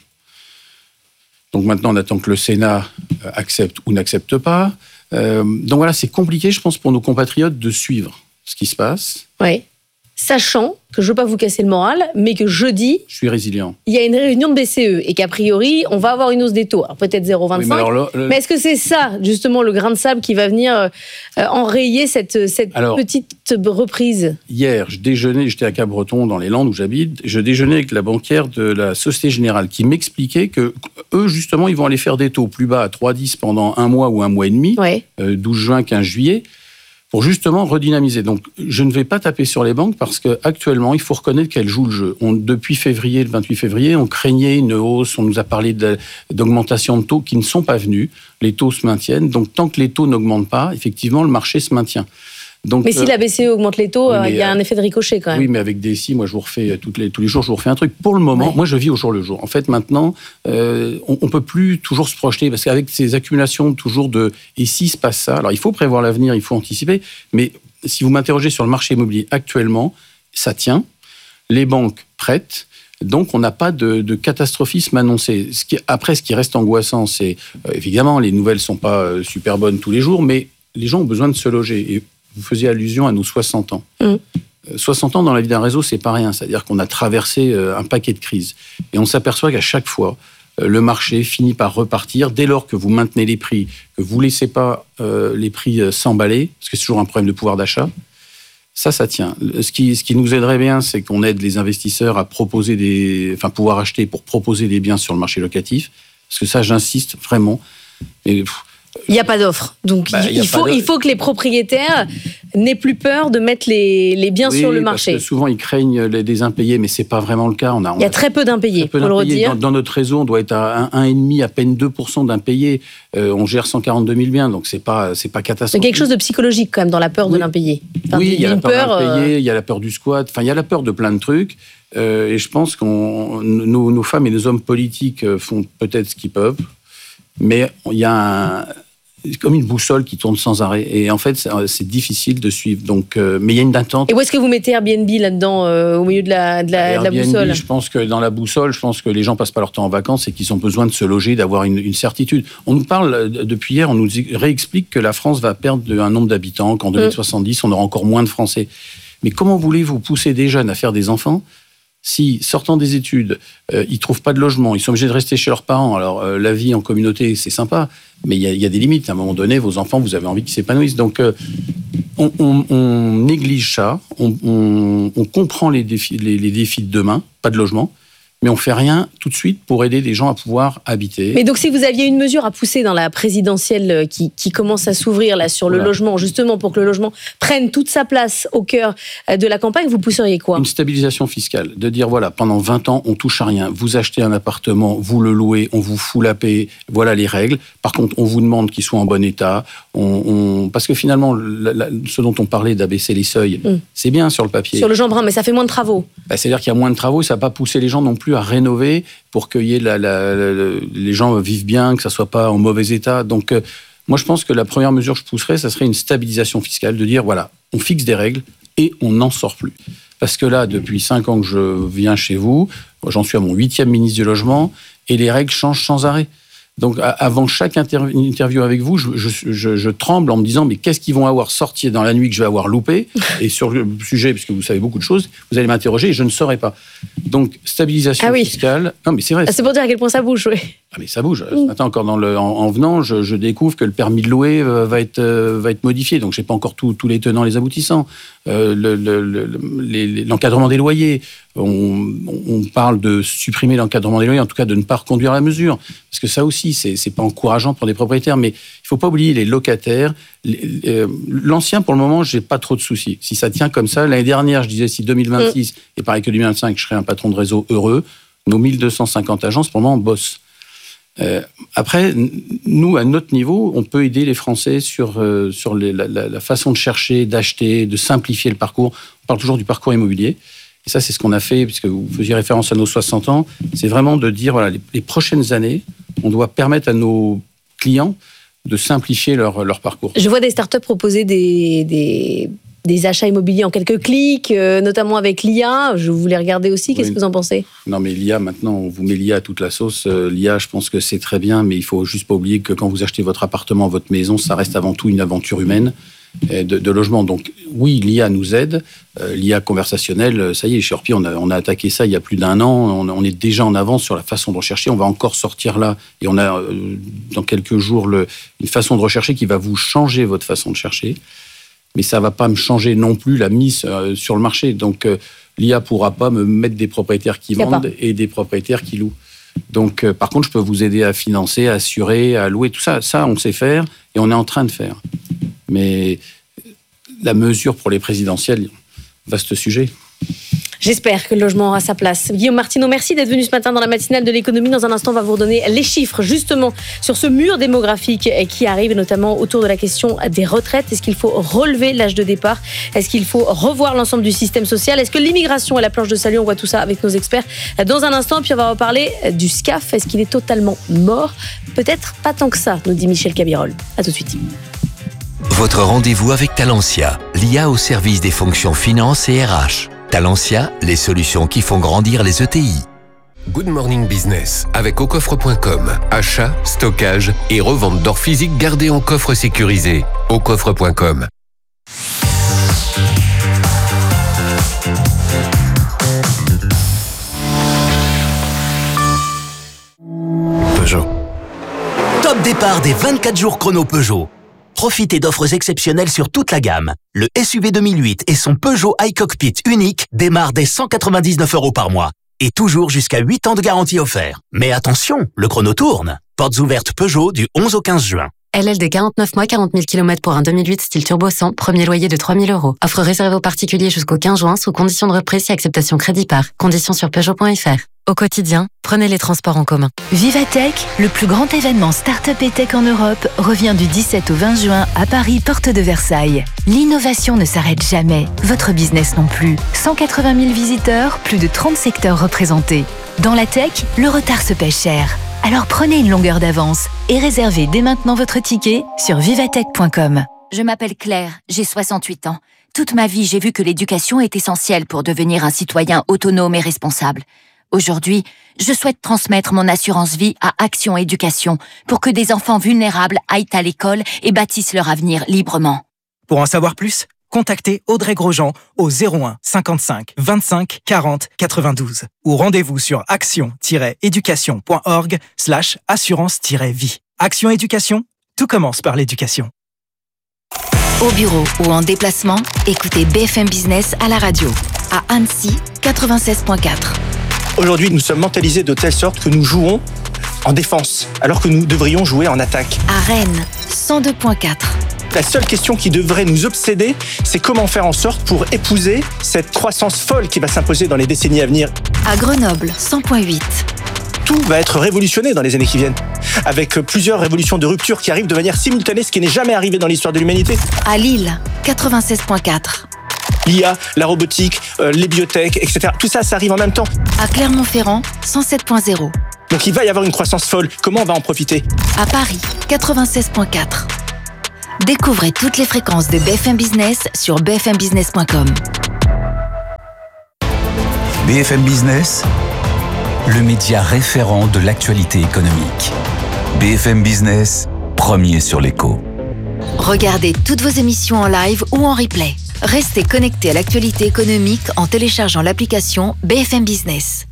Donc maintenant, on attend que le Sénat accepte ou n'accepte pas. Euh, donc voilà, c'est compliqué, je pense, pour nos compatriotes de suivre ce qui se passe. Oui. Sachant que je ne veux pas vous casser le moral, mais que jeudi, je suis résilient. Il y a une réunion de B C E et qu'a priori, on va avoir une hausse des taux. Alors peut-être zéro virgule vingt-cinq. Oui, mais, le, le... mais est-ce que c'est ça, justement, le grain de sable qui va venir euh, enrayer cette, cette alors, petite reprise ? Hier, je déjeunais, j'étais à Cabreton, dans les Landes où j'habite, je déjeunais avec la banquière de la Société Générale qui m'expliquait que eux, justement, ils vont aller faire des taux plus bas à trois virgule dix pendant un mois ou un mois et demi, ouais. euh, douze juin, quinze juillet. Pour justement redynamiser. Donc, je ne vais pas taper sur les banques parce qu'actuellement, il faut reconnaître qu'elles jouent le jeu. On, depuis février, le vingt-huit février, on craignait une hausse, on nous a parlé de, d'augmentation de taux qui ne sont pas venus. Les taux se maintiennent. Donc, tant que les taux n'augmentent pas, effectivement, le marché se maintient. Donc, mais si euh, la B C E augmente les taux, il oui, y a un effet de ricochet quand même. Oui, mais avec D S I, moi je vous refais toutes les, tous les jours, je vous refais un truc. Pour le moment, ouais. moi je vis au jour le jour. En fait, maintenant, euh, on ne peut plus toujours se projeter parce qu'avec ces accumulations toujours de « et si se passe ça », alors il faut prévoir l'avenir, il faut anticiper, mais si vous m'interrogez sur le marché immobilier actuellement, ça tient, les banques prêtent, donc on n'a pas de, de catastrophisme annoncé. Ce qui, après, ce qui reste angoissant, c'est euh, évidemment, les nouvelles ne sont pas euh, super bonnes tous les jours, mais les gens ont besoin de se loger. Et vous faisiez allusion à nos soixante ans. Mmh. soixante ans dans la vie d'un réseau, c'est pas rien. C'est-à-dire qu'on a traversé un paquet de crises. Et on s'aperçoit qu'à chaque fois, le marché finit par repartir dès lors que vous maintenez les prix, que vous ne laissez pas euh, les prix s'emballer, parce que c'est toujours un problème de pouvoir d'achat. Ça, ça tient. Ce qui, ce qui nous aiderait bien, c'est qu'on aide les investisseurs à proposer des, enfin, pouvoir acheter pour proposer des biens sur le marché locatif. Parce que ça, j'insiste vraiment. Mais, pff, il n'y a pas d'offre. Donc, bah, il, faut, il faut que les propriétaires n'aient plus peur de mettre les, les biens oui, sur le marché. Parce que souvent, ils craignent les, des impayés, mais ce n'est pas vraiment le cas. On a, on il y a très peu d'impayés, pour le redire. Dans, dans notre réseau, on doit être à un virgule cinq, à peine deux pour cent d'impayés. Euh, on gère cent quarante-deux mille biens, donc ce n'est pas, c'est pas catastrophique. Il y a quelque chose de psychologique, quand même, dans la peur oui. de l'impayé. Enfin, oui, il y a la peur, peur de l'impayé, euh... il y a la peur du squat, enfin, il y a la peur de plein de trucs. Euh, et je pense que nos, nos femmes et nos hommes politiques font peut-être ce qu'ils peuvent, mais il y a un... comme une boussole qui tourne sans arrêt. Et en fait, c'est, c'est difficile de suivre. Donc, euh, mais il y a une attente. Et où est-ce que vous mettez Airbnb là-dedans, euh, au milieu de la, de la, de la boussole ? Je pense que dans la boussole, je pense que les gens passent pas leur temps en vacances et qu'ils ont besoin de se loger, d'avoir une, une certitude. On nous parle, depuis hier, on nous réexplique que la France va perdre un nombre d'habitants, qu'en deux mille soixante-dix, on aura encore moins de Français. Mais comment voulez-vous pousser des jeunes à faire des enfants si, sortant des études, euh, ils ne trouvent pas de logement, ils sont obligés de rester chez leurs parents. Alors, euh, la vie en communauté, c'est sympa, mais il y, y a des limites. À un moment donné, vos enfants, vous avez envie qu'ils s'épanouissent. Donc, euh, on, on, on néglige ça, on, on, on comprend les défis, les, les défis de demain, pas de logement, mais on ne fait rien tout de suite pour aider les gens à pouvoir habiter. Mais donc, si vous aviez une mesure à pousser dans la présidentielle qui, qui commence à s'ouvrir là, sur le voilà. logement, justement pour que le logement prenne toute sa place au cœur de la campagne, vous pousseriez quoi ? Une stabilisation fiscale. De dire, voilà, pendant vingt ans, on ne touche à rien. Vous achetez un appartement, vous le louez, on vous fout la paix. Voilà les règles. Par contre, on vous demande qu'il soit en bon état. On, on... Parce que finalement, la, la, ce dont on parlait d'abaisser les seuils, mmh. c'est bien sur le papier. Sur le Jean Brun, mais ça fait moins de travaux. Bah, c'est-à-dire qu'il y a moins de travaux, ça ne va pas pousser les gens non plus à rénover pour que la, la, la, les gens vivent bien, que ça soit pas en mauvais état. Donc, euh, moi, je pense que la première mesure que je pousserais, ça serait une stabilisation fiscale, de dire, voilà, on fixe des règles et on n'en sort plus. Parce que là, depuis cinq ans que je viens chez vous, j'en suis à mon huitième ministre du Logement, et les règles changent sans arrêt. Donc, avant chaque interv- interview avec vous, je, je, je, je tremble en me disant, mais qu'est-ce qu'ils vont avoir sorti dans la nuit que je vais avoir loupé ? Et sur le sujet, puisque vous savez beaucoup de choses, vous allez m'interroger et je ne saurais pas. Donc, stabilisation ah oui. fiscale. Non, mais c'est vrai. Ah, c'est pour dire à quel point ça bouge, oui. Ah, mais ça bouge. Ce matin, encore dans le, en, en venant, je, je découvre que le permis de louer euh, va, être, euh, va être modifié. Donc, je n'ai pas encore tous les tenants, les aboutissants. Euh, le, le, le, les, l'encadrement des loyers. On, on parle de supprimer l'encadrement des loyers, en tout cas de ne pas reconduire la mesure. Parce que ça aussi, c'est, c'est pas encourageant pour des propriétaires. Mais il ne faut pas oublier les locataires. Les, euh, l'ancien, pour le moment, je n'ai pas trop de soucis. Si ça tient comme ça, l'année dernière, je disais si deux mille vingt-six, mmh. et pareil que deux mille vingt-cinq, je serais un patron de réseau heureux, nos mille deux cent cinquante agences, pour le moment, on bosse. Euh, après, nous, à notre niveau, on peut aider les Français sur, euh, sur les, la, la, la façon de chercher, d'acheter, de simplifier le parcours. On parle toujours du parcours immobilier. Et ça, c'est ce qu'on a fait, puisque vous faisiez référence à nos soixante ans. C'est vraiment de dire, voilà, les, les prochaines années, on doit permettre à nos clients de simplifier leur, leur parcours. Je vois des startups proposer des... des... des achats immobiliers en quelques clics, euh, notamment avec l'I A. Je voulais regarder aussi. Qu'est-ce oui. que vous en pensez ? Non, mais l'I A, maintenant, on vous met l'I A à toute la sauce. Euh, L'I A, je pense que c'est très bien, mais il faut juste pas oublier que quand vous achetez votre appartement, votre maison, ça reste avant tout une aventure humaine de, de logement. Donc, oui, l'I A nous aide. Euh, L'I A conversationnelle, ça y est, chez Orpi, on a, on a attaqué ça il y a plus d'un an. On, on est déjà en avance sur la façon de rechercher. On va encore sortir là. Et on a, euh, dans quelques jours, le, une façon de rechercher qui va vous changer votre façon de chercher. Mais ça ne va pas me changer non plus la mise euh, sur le marché. Donc, euh, l'I A ne pourra pas me mettre des propriétaires qui vendent et des propriétaires qui louent. Donc, euh, par contre, je peux vous aider à financer, à assurer, à louer, tout ça. Ça, on sait faire et on est en train de faire. Mais la mesure pour les présidentielles, vaste sujet. J'espère que le logement aura sa place. Guillaume Martineau, merci d'être venu ce matin dans la matinale de l'économie. Dans un instant, on va vous redonner les chiffres justement sur ce mur démographique qui arrive, notamment autour de la question des retraites. Est-ce qu'il faut relever l'âge de départ ? Est-ce qu'il faut revoir l'ensemble du système social ? Est-ce que l'immigration est la planche de salut ? On voit tout ça avec nos experts dans un instant. Puis on va reparler du SCAF. Est-ce qu'il est totalement mort ? Peut-être pas tant que ça, nous dit Michel Cabirol. À tout de suite. Votre rendez-vous avec Talentia, l'I A au service des fonctions finance et R H. Talentia, les solutions qui font grandir les E T I. Good Morning Business avec au coffre point com. Achat, stockage et revente d'or physique gardé en coffre sécurisé. au coffre point com. Peugeot. Top départ des vingt-quatre jours chrono Peugeot. Profitez d'offres exceptionnelles sur toute la gamme. Le S U V deux mille huit et son Peugeot iCockpit unique démarrent dès cent quatre-vingt-dix-neuf euros par mois. Et toujours jusqu'à huit ans de garantie offert. Mais attention, le chrono tourne. Portes ouvertes Peugeot du onze au quinze juin. L L D quarante-neuf mois, quarante mille kilomètres pour un deux mille huit style turbo cent, premier loyer de trois mille euros. Offre réservée aux particuliers jusqu'au quinze juin sous condition de reprise et acceptation crédit par. Conditions sur Peugeot point F R. Au quotidien, prenez les transports en commun. Vivatech, le plus grand événement start-up et tech en Europe, revient du dix-sept au vingt juin à Paris, porte de Versailles. L'innovation ne s'arrête jamais, votre business non plus. cent quatre-vingt mille visiteurs, plus de trente secteurs représentés. Dans la tech, le retard se paie cher. Alors prenez une longueur d'avance. et réservez dès maintenant votre ticket sur vivatech point com. Je m'appelle Claire, j'ai soixante-huit ans. Toute ma vie, j'ai vu que l'éducation est essentielle pour devenir un citoyen autonome et responsable. Aujourd'hui, je souhaite transmettre mon assurance vie à Action Éducation pour que des enfants vulnérables aillent à l'école et bâtissent leur avenir librement. Pour en savoir plus, contactez Audrey Grosjean au zéro un cinquante-cinq vingt-cinq quarante quatre-vingt-douze ou rendez-vous sur action-éducation.org slash assurance-vie. Action Éducation, tout commence par l'éducation. Au bureau ou en déplacement, écoutez B F M Business à la radio. À Annecy, quatre-vingt-seize virgule quatre. Aujourd'hui, nous sommes mentalisés de telle sorte que nous jouons en défense, alors que nous devrions jouer en attaque. À Rennes, cent deux virgule quatre. La seule question qui devrait nous obséder, c'est comment faire en sorte pour épouser cette croissance folle qui va s'imposer dans les décennies à venir. À Grenoble, cent virgule huit. Tout va être révolutionné dans les années qui viennent, avec plusieurs révolutions de rupture qui arrivent de manière simultanée, ce qui n'est jamais arrivé dans l'histoire de l'humanité. À Lille, quatre-vingt-seize virgule quatre. L'I A, la robotique, euh, les biotech, et cetera. Tout ça, ça arrive en même temps. À Clermont-Ferrand, cent sept virgule zéro. Donc il va y avoir une croissance folle. Comment on va en profiter? À Paris, quatre-vingt-seize virgule quatre. Découvrez toutes les fréquences de B F M Business sur b f m business point com. B F M Business, le média référent de l'actualité économique. B F M Business, premier sur l'écho. Regardez toutes vos émissions en live ou en replay. Restez connectés à l'actualité économique en téléchargeant l'application B F M Business.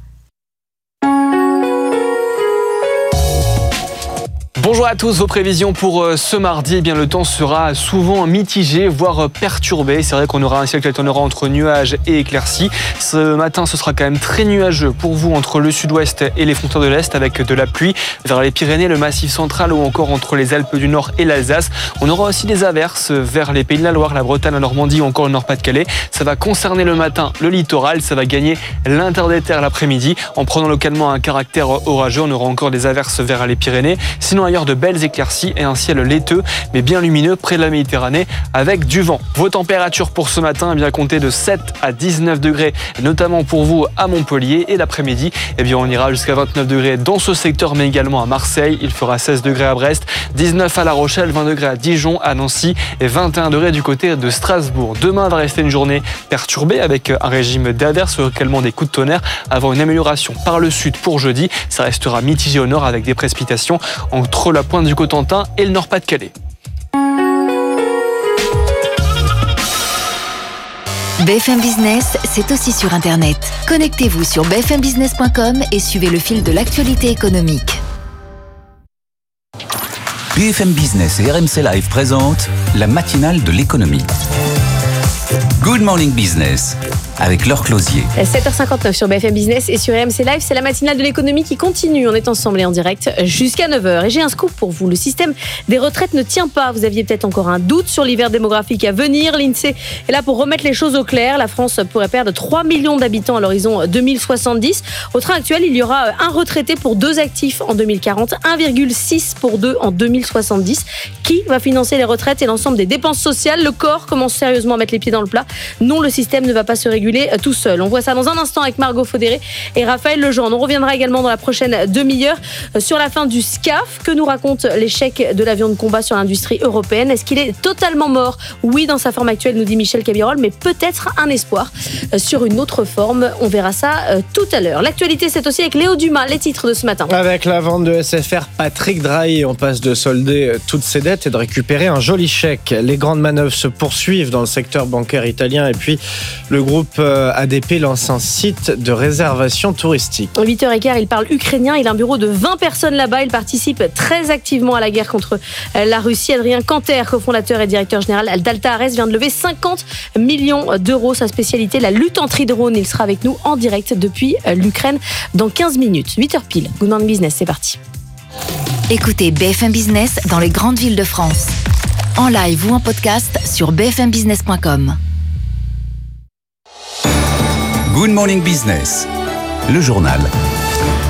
Bonjour à tous, vos prévisions pour ce mardi, eh bien le temps sera souvent mitigé, voire perturbé. C'est vrai qu'on aura un ciel qui alternera entre nuages et éclaircies. Ce matin, ce sera quand même très nuageux pour vous entre le sud-ouest et les frontières de l'Est, avec de la pluie vers les Pyrénées, le Massif central ou encore entre les Alpes du Nord et l'Alsace. On aura aussi des averses vers les Pays de la Loire, la Bretagne, la Normandie ou encore le Nord-Pas-de-Calais. Ça va concerner le matin le littoral, ça va gagner l'interterre l'après-midi en prenant localement un caractère orageux. On aura encore des averses vers les Pyrénées. Sinon ailleurs, de belles éclaircies et un ciel laiteux mais bien lumineux près de la Méditerranée avec du vent. Vos températures pour ce matin, eh bien comptez de sept à dix-neuf degrés, notamment pour vous à Montpellier, et l'après-midi, eh bien on ira jusqu'à vingt-neuf degrés dans ce secteur mais également à Marseille. Il fera seize degrés à Brest, dix-neuf à La Rochelle, vingt degrés à Dijon, à Nancy et vingt et un degrés du côté de Strasbourg. Demain va rester une journée perturbée avec un régime d'averses, également des coups de tonnerre avant une amélioration par le sud pour jeudi. Ça restera mitigé au nord avec des précipitations entre la pointe du Cotentin et le Nord-Pas-de-Calais. B F M Business, c'est aussi sur Internet. Connectez-vous sur b f m business point com et suivez le fil de l'actualité économique. B F M Business et R M C Live présentent la matinale de l'économie. Good Morning Business, avec Laure Closier. sept heures cinquante-neuf sur B F M Business et sur R M C Live, c'est la matinale de l'économie qui continue. On est ensemble et en direct jusqu'à neuf heures. Et j'ai un scoop pour vous. Le système des retraites ne tient pas. Vous aviez peut-être encore un doute sur l'hiver démographique à venir. L'INSEE est là pour remettre les choses au clair. La France pourrait perdre trois millions d'habitants à l'horizon deux mille soixante-dix. Au train actuel, il y aura un retraité pour deux actifs en deux mille quarante, un virgule six pour deux en deux mille soixante-dix. Qui va financer les retraites et l'ensemble des dépenses sociales? Le corps commence sérieusement à mettre les pieds dans le plat. Non, le système ne va pas se réguler tout seul. On voit ça dans un instant avec Margot Faudéré et Raphaël Legendre. On reviendra également dans la prochaine demi-heure sur la fin du SCAF. Que nous raconte l'échec de l'avion de combat sur l'industrie européenne? Est-ce qu'il est totalement mort? Oui, dans sa forme actuelle, nous dit Michel Cabirol, mais peut-être un espoir sur une autre forme. On verra ça tout à l'heure. L'actualité, c'est aussi avec Léo Dumas, les titres de ce matin. Avec la vente de S F R, Patrick Drahi, on passe de solder toutes ses dettes et de récupérer un joli chèque. Les grandes manœuvres se poursuivent dans le secteur bancaire italien et puis le groupe A D P lance un site de réservation touristique. huit heures quinze, il parle ukrainien. Il a un bureau de vingt personnes là-bas. Il participe très activement à la guerre contre la Russie. Adrien Canter, cofondateur et directeur général d'Alta Ares, vient de lever cinquante millions d'euros. Sa spécialité, la lutte anti-drone. Il sera avec nous en direct depuis l'Ukraine dans quinze minutes. huit heures pile. Good Morning Business, c'est parti. Écoutez B F M Business dans les grandes villes de France. En live ou en podcast sur b f m business point com. Good Morning Business, le journal.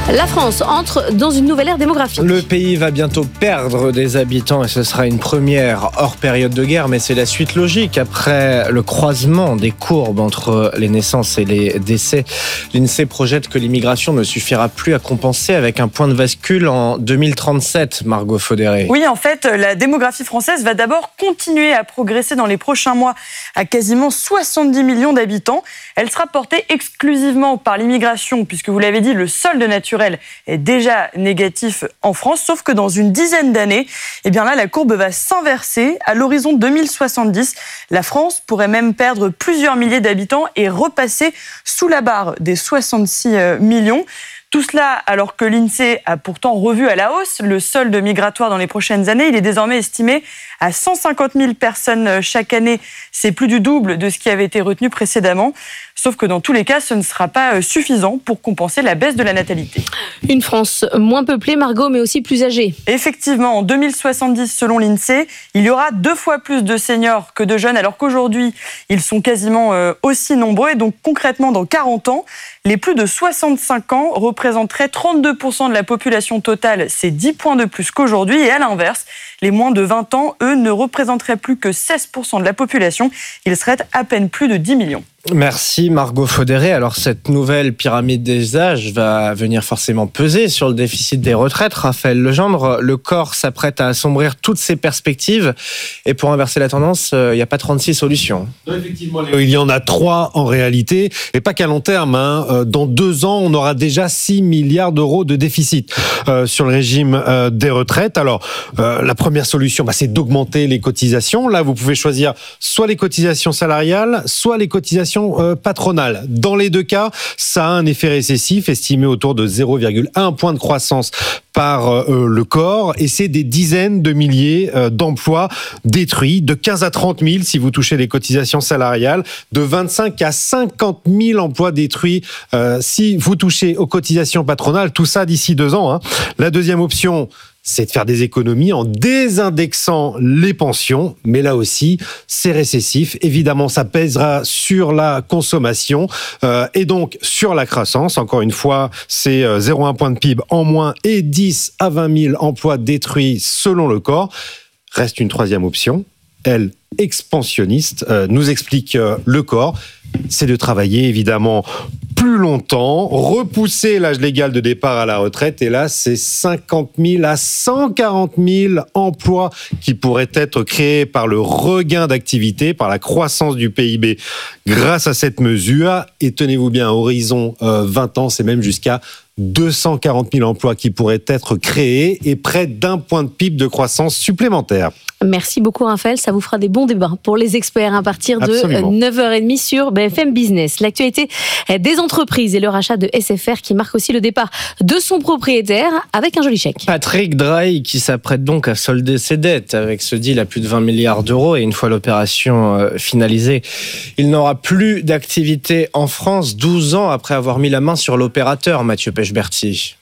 La France entre dans une nouvelle ère démographique. Le pays va bientôt perdre des habitants et ce sera une première hors période de guerre, mais c'est la suite logique après le croisement des courbes entre les naissances et les décès. L'INSEE projette que l'immigration ne suffira plus à compenser avec un point de bascule en deux mille trente-sept, Margot Faudéré. Oui, en fait, la démographie française va d'abord continuer à progresser dans les prochains mois à quasiment soixante-dix millions d'habitants. Elle sera portée exclusivement par l'immigration, puisque vous l'avez dit, le solde naturel est déjà négatif en France, sauf que dans une dizaine d'années, eh bien là, la courbe va s'inverser. À l'horizon deux mille soixante-dix, la France pourrait même perdre plusieurs milliers d'habitants et repasser sous la barre des soixante-six millions. Tout cela alors que l'INSEE a pourtant revu à la hausse le solde migratoire dans les prochaines années. Il est désormais estimé à cent cinquante mille personnes chaque année. C'est plus du double de ce qui avait été retenu précédemment. Sauf que dans tous les cas, ce ne sera pas suffisant pour compenser la baisse de la natalité. Une France moins peuplée, Margot, mais aussi plus âgée. Effectivement, en deux mille soixante-dix, selon l'INSEE, il y aura deux fois plus de seniors que de jeunes, alors qu'aujourd'hui, ils sont quasiment aussi nombreux. Et donc concrètement, dans quarante ans, les plus de soixante-cinq ans représenteraient trente-deux pour cent de la population totale. C'est dix points de plus qu'aujourd'hui. Et à l'inverse, les moins de vingt ans, eux, ne représenteraient plus que seize pour cent de la population. Ils seraient à peine plus de dix millions. Merci Margot Faudéré. Alors cette nouvelle pyramide des âges va venir forcément peser sur le déficit des retraites. Raphaël Legendre, le corps s'apprête à assombrir toutes ses perspectives et pour inverser la tendance, il n'y a pas trente-six solutions. Non, effectivement, Léo, il y en a trois en réalité et pas qu'à long terme. Hein. Dans deux ans, on aura déjà six milliards d'euros de déficit euh, sur le régime euh, des retraites. Alors euh, la première solution, bah, c'est d'augmenter les cotisations. Là, vous pouvez choisir soit les cotisations salariales, soit les cotisations patronale. Dans les deux cas, ça a un effet récessif estimé autour de zéro virgule un point de croissance par euh, le corps et c'est des dizaines de milliers euh, d'emplois détruits, de quinze à trente mille si vous touchez les cotisations salariales, de vingt-cinq à cinquante mille emplois détruits euh, si vous touchez aux cotisations patronales, tout ça d'ici deux ans. Hein. La deuxième option, c'est de faire des économies en désindexant les pensions. Mais là aussi, c'est récessif. Évidemment, ça pèsera sur la consommation euh, et donc sur la croissance. Encore une fois, c'est zéro virgule un point de P I B en moins et dix à vingt mille emplois détruits selon le corps. Reste une troisième option, elle, expansionniste, euh, nous explique euh, le corps. C'est de travailler évidemment plus longtemps, repousser l'âge légal de départ à la retraite. Et là, c'est cinquante mille à cent quarante mille emplois qui pourraient être créés par le regain d'activité, par la croissance du P I B grâce à cette mesure. Et tenez-vous bien, à horizon euh, vingt ans, c'est même jusqu'à deux cent quarante mille emplois qui pourraient être créés et près d'un point de P I B de croissance supplémentaire. Merci beaucoup Raphaël, ça vous fera des bons débats pour les experts à partir de Absolument. neuf heures trente sur B F M Business. L'actualité des entreprises et le rachat de S F R qui marque aussi le départ de son propriétaire avec un joli chèque. Patrick Drahi qui s'apprête donc à solder ses dettes avec ce deal à plus de vingt milliards d'euros et une fois l'opération finalisée, il n'aura plus d'activité en France douze ans après avoir mis la main sur l'opérateur, Mathieu Pechberti.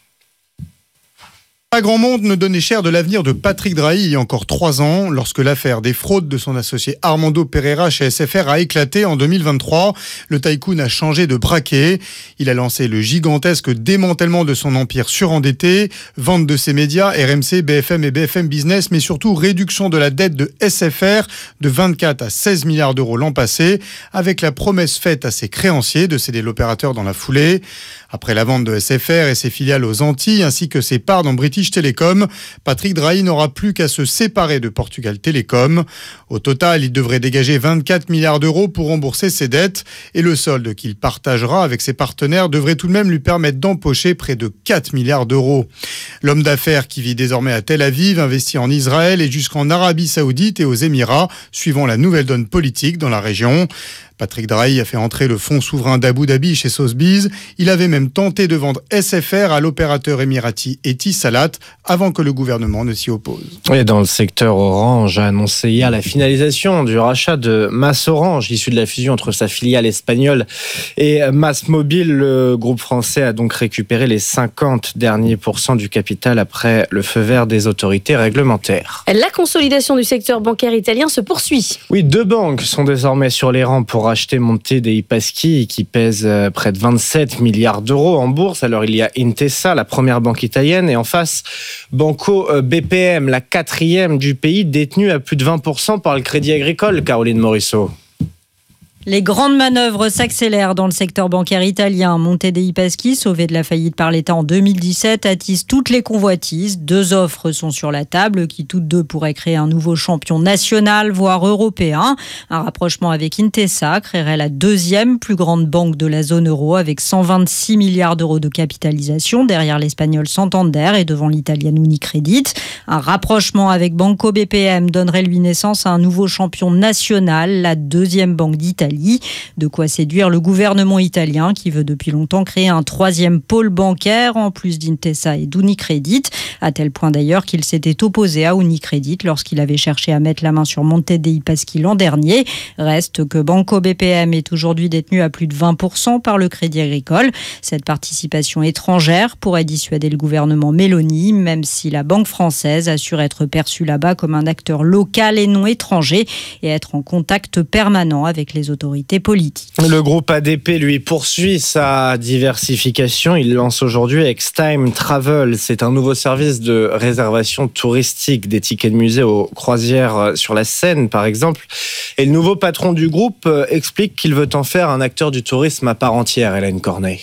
Pas grand monde ne donnait cher de l'avenir de Patrick Drahi il y a encore trois ans, lorsque l'affaire des fraudes de son associé Armando Pereira chez S F R a éclaté en deux mille vingt-trois. Le tycoon a changé de braquet. Il a lancé le gigantesque démantèlement de son empire surendetté, vente de ses médias, R M C, B F M et B F M Business, mais surtout réduction de la dette de S F R de vingt-quatre à seize milliards d'euros l'an passé, avec la promesse faite à ses créanciers de céder l'opérateur dans la foulée. Après la vente de S F R et ses filiales aux Antilles, ainsi que ses parts dans British Telecom, Patrick Drahi n'aura plus qu'à se séparer de Portugal Telecom. Au total, il devrait dégager vingt-quatre milliards d'euros pour rembourser ses dettes et le solde qu'il partagera avec ses partenaires devrait tout de même lui permettre d'empocher près de quatre milliards d'euros. L'homme d'affaires qui vit désormais à Tel Aviv investit en Israël et jusqu'en Arabie Saoudite et aux Émirats, suivant la nouvelle donne politique dans la région. Patrick Drahi a fait entrer le fonds souverain d'Abu Dhabi chez Sotheby's. Il avait même tenté de vendre S F R à l'opérateur émirati Etisalat avant que le gouvernement ne s'y oppose. Et dans le secteur, Orange a annoncé hier la finalisation du rachat de MasOrange, issu de la fusion entre sa filiale espagnole et MasMobile. Le groupe français a donc récupéré les cinquante derniers pourcents du capital après le feu vert des autorités réglementaires. La consolidation du secteur bancaire italien se poursuit. Oui, deux banques sont désormais sur les rangs pour racheter Monte dei Paschi, qui pèse près de vingt-sept milliards d'euros en bourse. Alors il y a Intesa, la première banque italienne, et en face, Banco B P M, la quatrième du pays, détenue à plus de vingt pour cent par le Crédit Agricole. Caroline Morisseau. Les grandes manœuvres s'accélèrent dans le secteur bancaire italien. Monte dei Paschi, sauvé de la faillite par l'État en deux mille dix-sept, attise toutes les convoitises. Deux offres sont sur la table, qui toutes deux pourraient créer un nouveau champion national, voire européen. Un rapprochement avec Intesa créerait la deuxième plus grande banque de la zone euro, avec cent vingt-six milliards d'euros de capitalisation, derrière l'espagnol Santander et devant l'italien Unicredit. Un rapprochement avec Banco B P M donnerait lui naissance à un nouveau champion national, la deuxième banque d'Italie. De quoi séduire le gouvernement italien qui veut depuis longtemps créer un troisième pôle bancaire en plus d'Intesa et d'Unicredit, à tel point d'ailleurs qu'il s'était opposé à Unicredit lorsqu'il avait cherché à mettre la main sur Monte dei Paschi l'an dernier. Reste que Banco B P M est aujourd'hui détenu à plus de vingt pour cent par le Crédit Agricole. Cette participation étrangère pourrait dissuader le gouvernement Meloni, même si la banque française assure être perçue là-bas comme un acteur local et non étranger et être en contact permanent avec les autorités politiques. Le groupe A D P, lui, poursuit sa diversification. Il lance aujourd'hui Extime Travel. C'est un nouveau service de réservation touristique des tickets de musée aux croisières sur la Seine, par exemple. Et le nouveau patron du groupe explique qu'il veut en faire un acteur du tourisme à part entière, Hélène Corneille.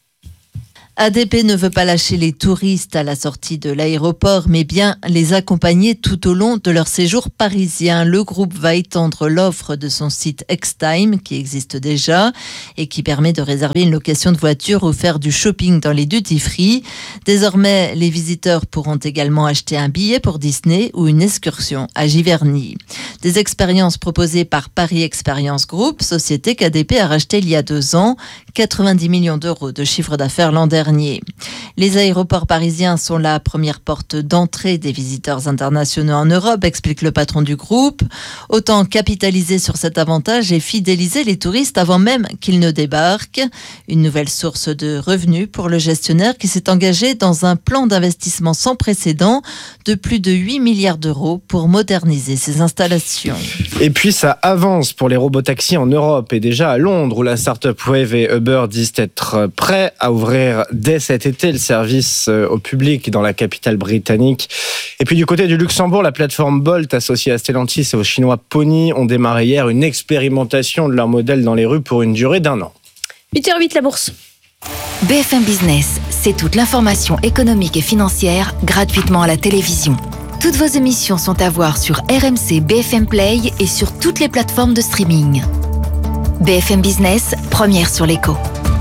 A D P ne veut pas lâcher les touristes à la sortie de l'aéroport, mais bien les accompagner tout au long de leur séjour parisien. Le groupe va étendre l'offre de son site Extime, qui existe déjà, et qui permet de réserver une location de voiture ou faire du shopping dans les duty-free. Désormais, les visiteurs pourront également acheter un billet pour Disney ou une excursion à Giverny. Des expériences proposées par Paris Experience Group, société qu'A D P a rachetée il y a deux ans, quatre-vingt-dix millions d'euros de chiffre d'affaires l'an dernier. Les aéroports parisiens sont la première porte d'entrée des visiteurs internationaux en Europe, explique le patron du groupe. Autant capitaliser sur cet avantage et fidéliser les touristes avant même qu'ils ne débarquent. Une nouvelle source de revenus pour le gestionnaire qui s'est engagé dans un plan d'investissement sans précédent de plus de huit milliards d'euros pour moderniser ses installations. Et puis ça avance pour les robotaxis en Europe et déjà à Londres où la start-up Wave et Uber disent être prêts à ouvrir dès cet été le service au public dans la capitale britannique. Et puis du côté du Luxembourg, la plateforme Bolt associée à Stellantis et au chinois Pony ont démarré hier une expérimentation de leur modèle dans les rues pour une durée d'un an. huit heures huit, la bourse. B F M Business, c'est toute l'information économique et financière gratuitement à la télévision. Toutes vos émissions sont à voir sur R M C B F M Play et sur toutes les plateformes de streaming. B F M Business, première sur l'écho.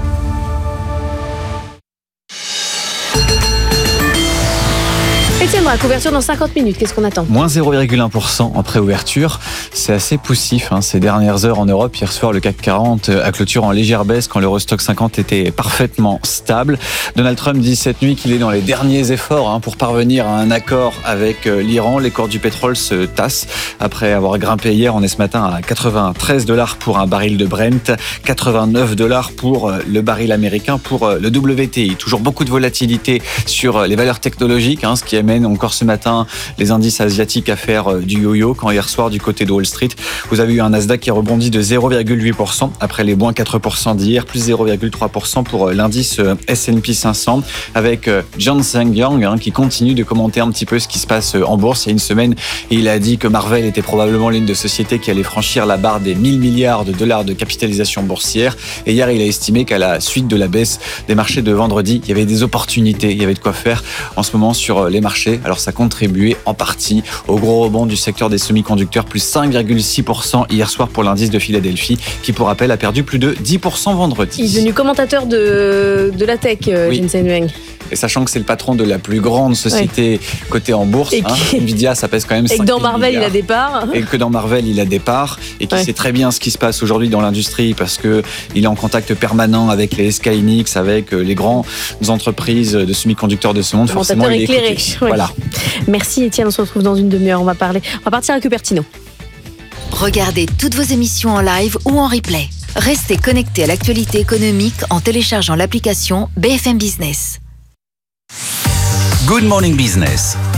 Étienne, la couverture dans cinquante minutes, qu'est-ce qu'on attend ? Moins zéro virgule un pour cent en préouverture. C'est assez poussif hein, ces dernières heures en Europe. Hier soir, le C A C quarante à clôture en légère baisse quand l'Eurostock cinquante était parfaitement stable. Donald Trump dit cette nuit qu'il est dans les derniers efforts hein, pour parvenir à un accord avec l'Iran. Les cours du pétrole se tassent. Après avoir grimpé hier, on est ce matin à quatre-vingt-treize dollars pour un baril de Brent, quatre-vingt-neuf dollars pour le baril américain pour le W T I. Toujours beaucoup de volatilité sur les valeurs technologiques, hein, ce qui amène encore ce matin les indices asiatiques à faire du yo-yo quand hier soir du côté de Wall Street vous avez eu un Nasdaq qui rebondit de zéro virgule huit pour cent après les moins quatre pour cent d'hier, plus zéro virgule trois pour cent pour l'indice S and P cinq cents avec Jensen Huang hein, qui continue de commenter un petit peu ce qui se passe en bourse. Il y a une semaine il a dit que Marvell était probablement l'une des sociétés qui allait franchir la barre des mille milliards de dollars de capitalisation boursière et hier il a estimé qu'à la suite de la baisse des marchés de vendredi il y avait des opportunités, il y avait de quoi faire en ce moment sur les marchés. Alors ça contribuait en partie au gros rebond du secteur des semi-conducteurs, plus cinq virgule six pour cent hier soir pour l'indice de Philadelphie, qui pour rappel a perdu plus de dix pour cent vendredi. Il est devenu commentateur de, de la tech, oui. Jensen Huang. Et sachant que c'est le patron de la plus grande société ouais. cotée en bourse, et hein, qui... Nvidia, ça pèse quand même cinq mille milliards. Et que dans Marvel, il a des parts. Et que dans Marvel, il a des parts. Et qui ouais. sait très bien ce qui se passe aujourd'hui dans l'industrie parce qu'il est en contact permanent avec les S K Hynix, avec les grandes entreprises de semi-conducteurs de ce monde. Forcément, il est éclairé. Oui. Voilà. Merci Étienne, on se retrouve dans une demi-heure. On va parler. On va partir avec Cupertino. Regardez toutes vos émissions en live ou en replay. Restez connectés à l'actualité économique en téléchargeant l'application B F M Business. Good Morning Business.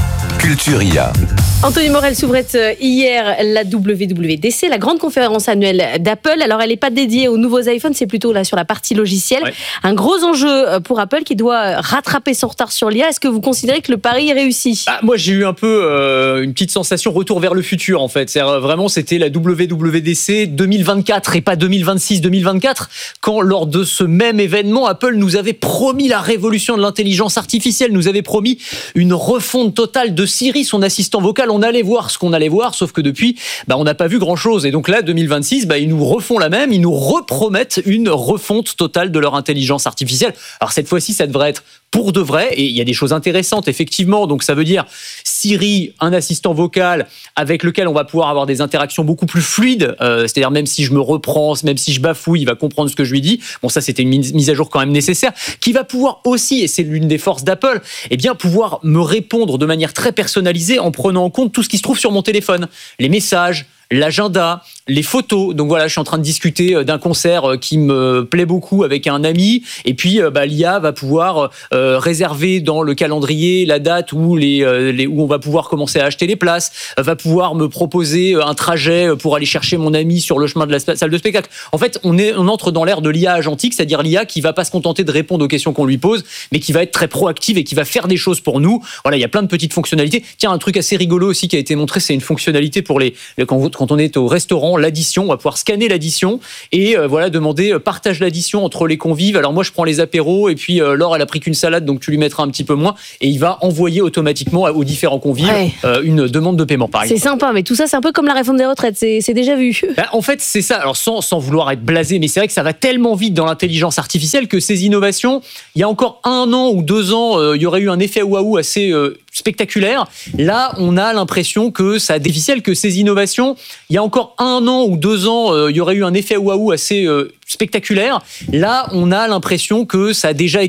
Culture I A. Anthony Morel s'ouvrait hier la W W D C, la grande conférence annuelle d'Apple. Alors, elle n'est pas dédiée aux nouveaux iPhones, c'est plutôt là sur la partie logicielle. Ouais. Un gros enjeu pour Apple qui doit rattraper son retard sur l'I A. Est-ce que vous considérez que le pari est réussi ? Ah, moi, j'ai eu un peu euh, une petite sensation retour vers le futur, en fait. C'est-à-dire, vraiment, c'était la W W D C deux mille vingt-quatre et pas deux mille vingt-six deux mille vingt-quatre, quand lors de ce même événement, Apple nous avait promis la révolution de l'intelligence artificielle, nous avait promis une refonte totale de Siri, son assistant vocal. On allait voir ce qu'on allait voir, sauf que depuis, bah, on n'a pas vu grand-chose. Et donc là, deux mille vingt-six, bah, ils nous refont la même, ils nous repromettent une refonte totale de leur intelligence artificielle. Alors cette fois-ci, ça devrait être pour de vrai, et il y a des choses intéressantes, effectivement. Donc ça veut dire Siri, un assistant vocal avec lequel on va pouvoir avoir des interactions beaucoup plus fluides, euh, c'est-à-dire même si je me reprends, même si je bafouille, il va comprendre ce que je lui dis. Bon, ça, c'était une mise à jour quand même nécessaire, qui va pouvoir aussi, et c'est l'une des forces d'Apple, eh bien, pouvoir me répondre de manière très personnalisée en prenant en compte tout ce qui se trouve sur mon téléphone. Les messages, l'agenda, les photos. Donc voilà, je suis en train de discuter d'un concert qui me plaît beaucoup avec un ami, et puis bah, l'I A va pouvoir euh, réserver dans le calendrier la date où, les, euh, les, où on va pouvoir commencer à acheter les places, va pouvoir me proposer un trajet pour aller chercher mon ami sur le chemin de la salle de spectacle. En fait, on, est, on entre dans l'ère de l'I A agentique, c'est-à-dire l'I A qui va pas se contenter de répondre aux questions qu'on lui pose, mais qui va être très proactive et qui va faire des choses pour nous. Voilà, il y a plein de petites fonctionnalités. Tiens, un truc assez rigolo aussi qui a été montré, c'est une fonctionnalité pour les, quand vous quand on est au restaurant, l'addition, on va pouvoir scanner l'addition et euh, voilà, demander euh, partage l'addition entre les convives. Alors moi, je prends les apéros et puis euh, Laure, elle a pris qu'une salade, donc tu lui mettras un petit peu moins, et il va envoyer automatiquement aux différents convives ouais. euh, une demande de paiement, par exemple. C'est sympa, mais tout ça, c'est un peu comme la réforme des retraites, c'est, c'est déjà vu. Ben, en fait, c'est ça. Alors sans, sans vouloir être blasé, mais c'est vrai que ça va tellement vite dans l'intelligence artificielle que ces innovations, il y a encore un an ou deux ans, euh, il y aurait eu un effet waouh assez euh, spectaculaire. Là, on a l'impression que ça a difficile, que ces innovations, il y a encore un an ou deux ans, euh, il y aurait eu un effet waouh assez euh, spectaculaire. Là, on a l'impression que ça a déjà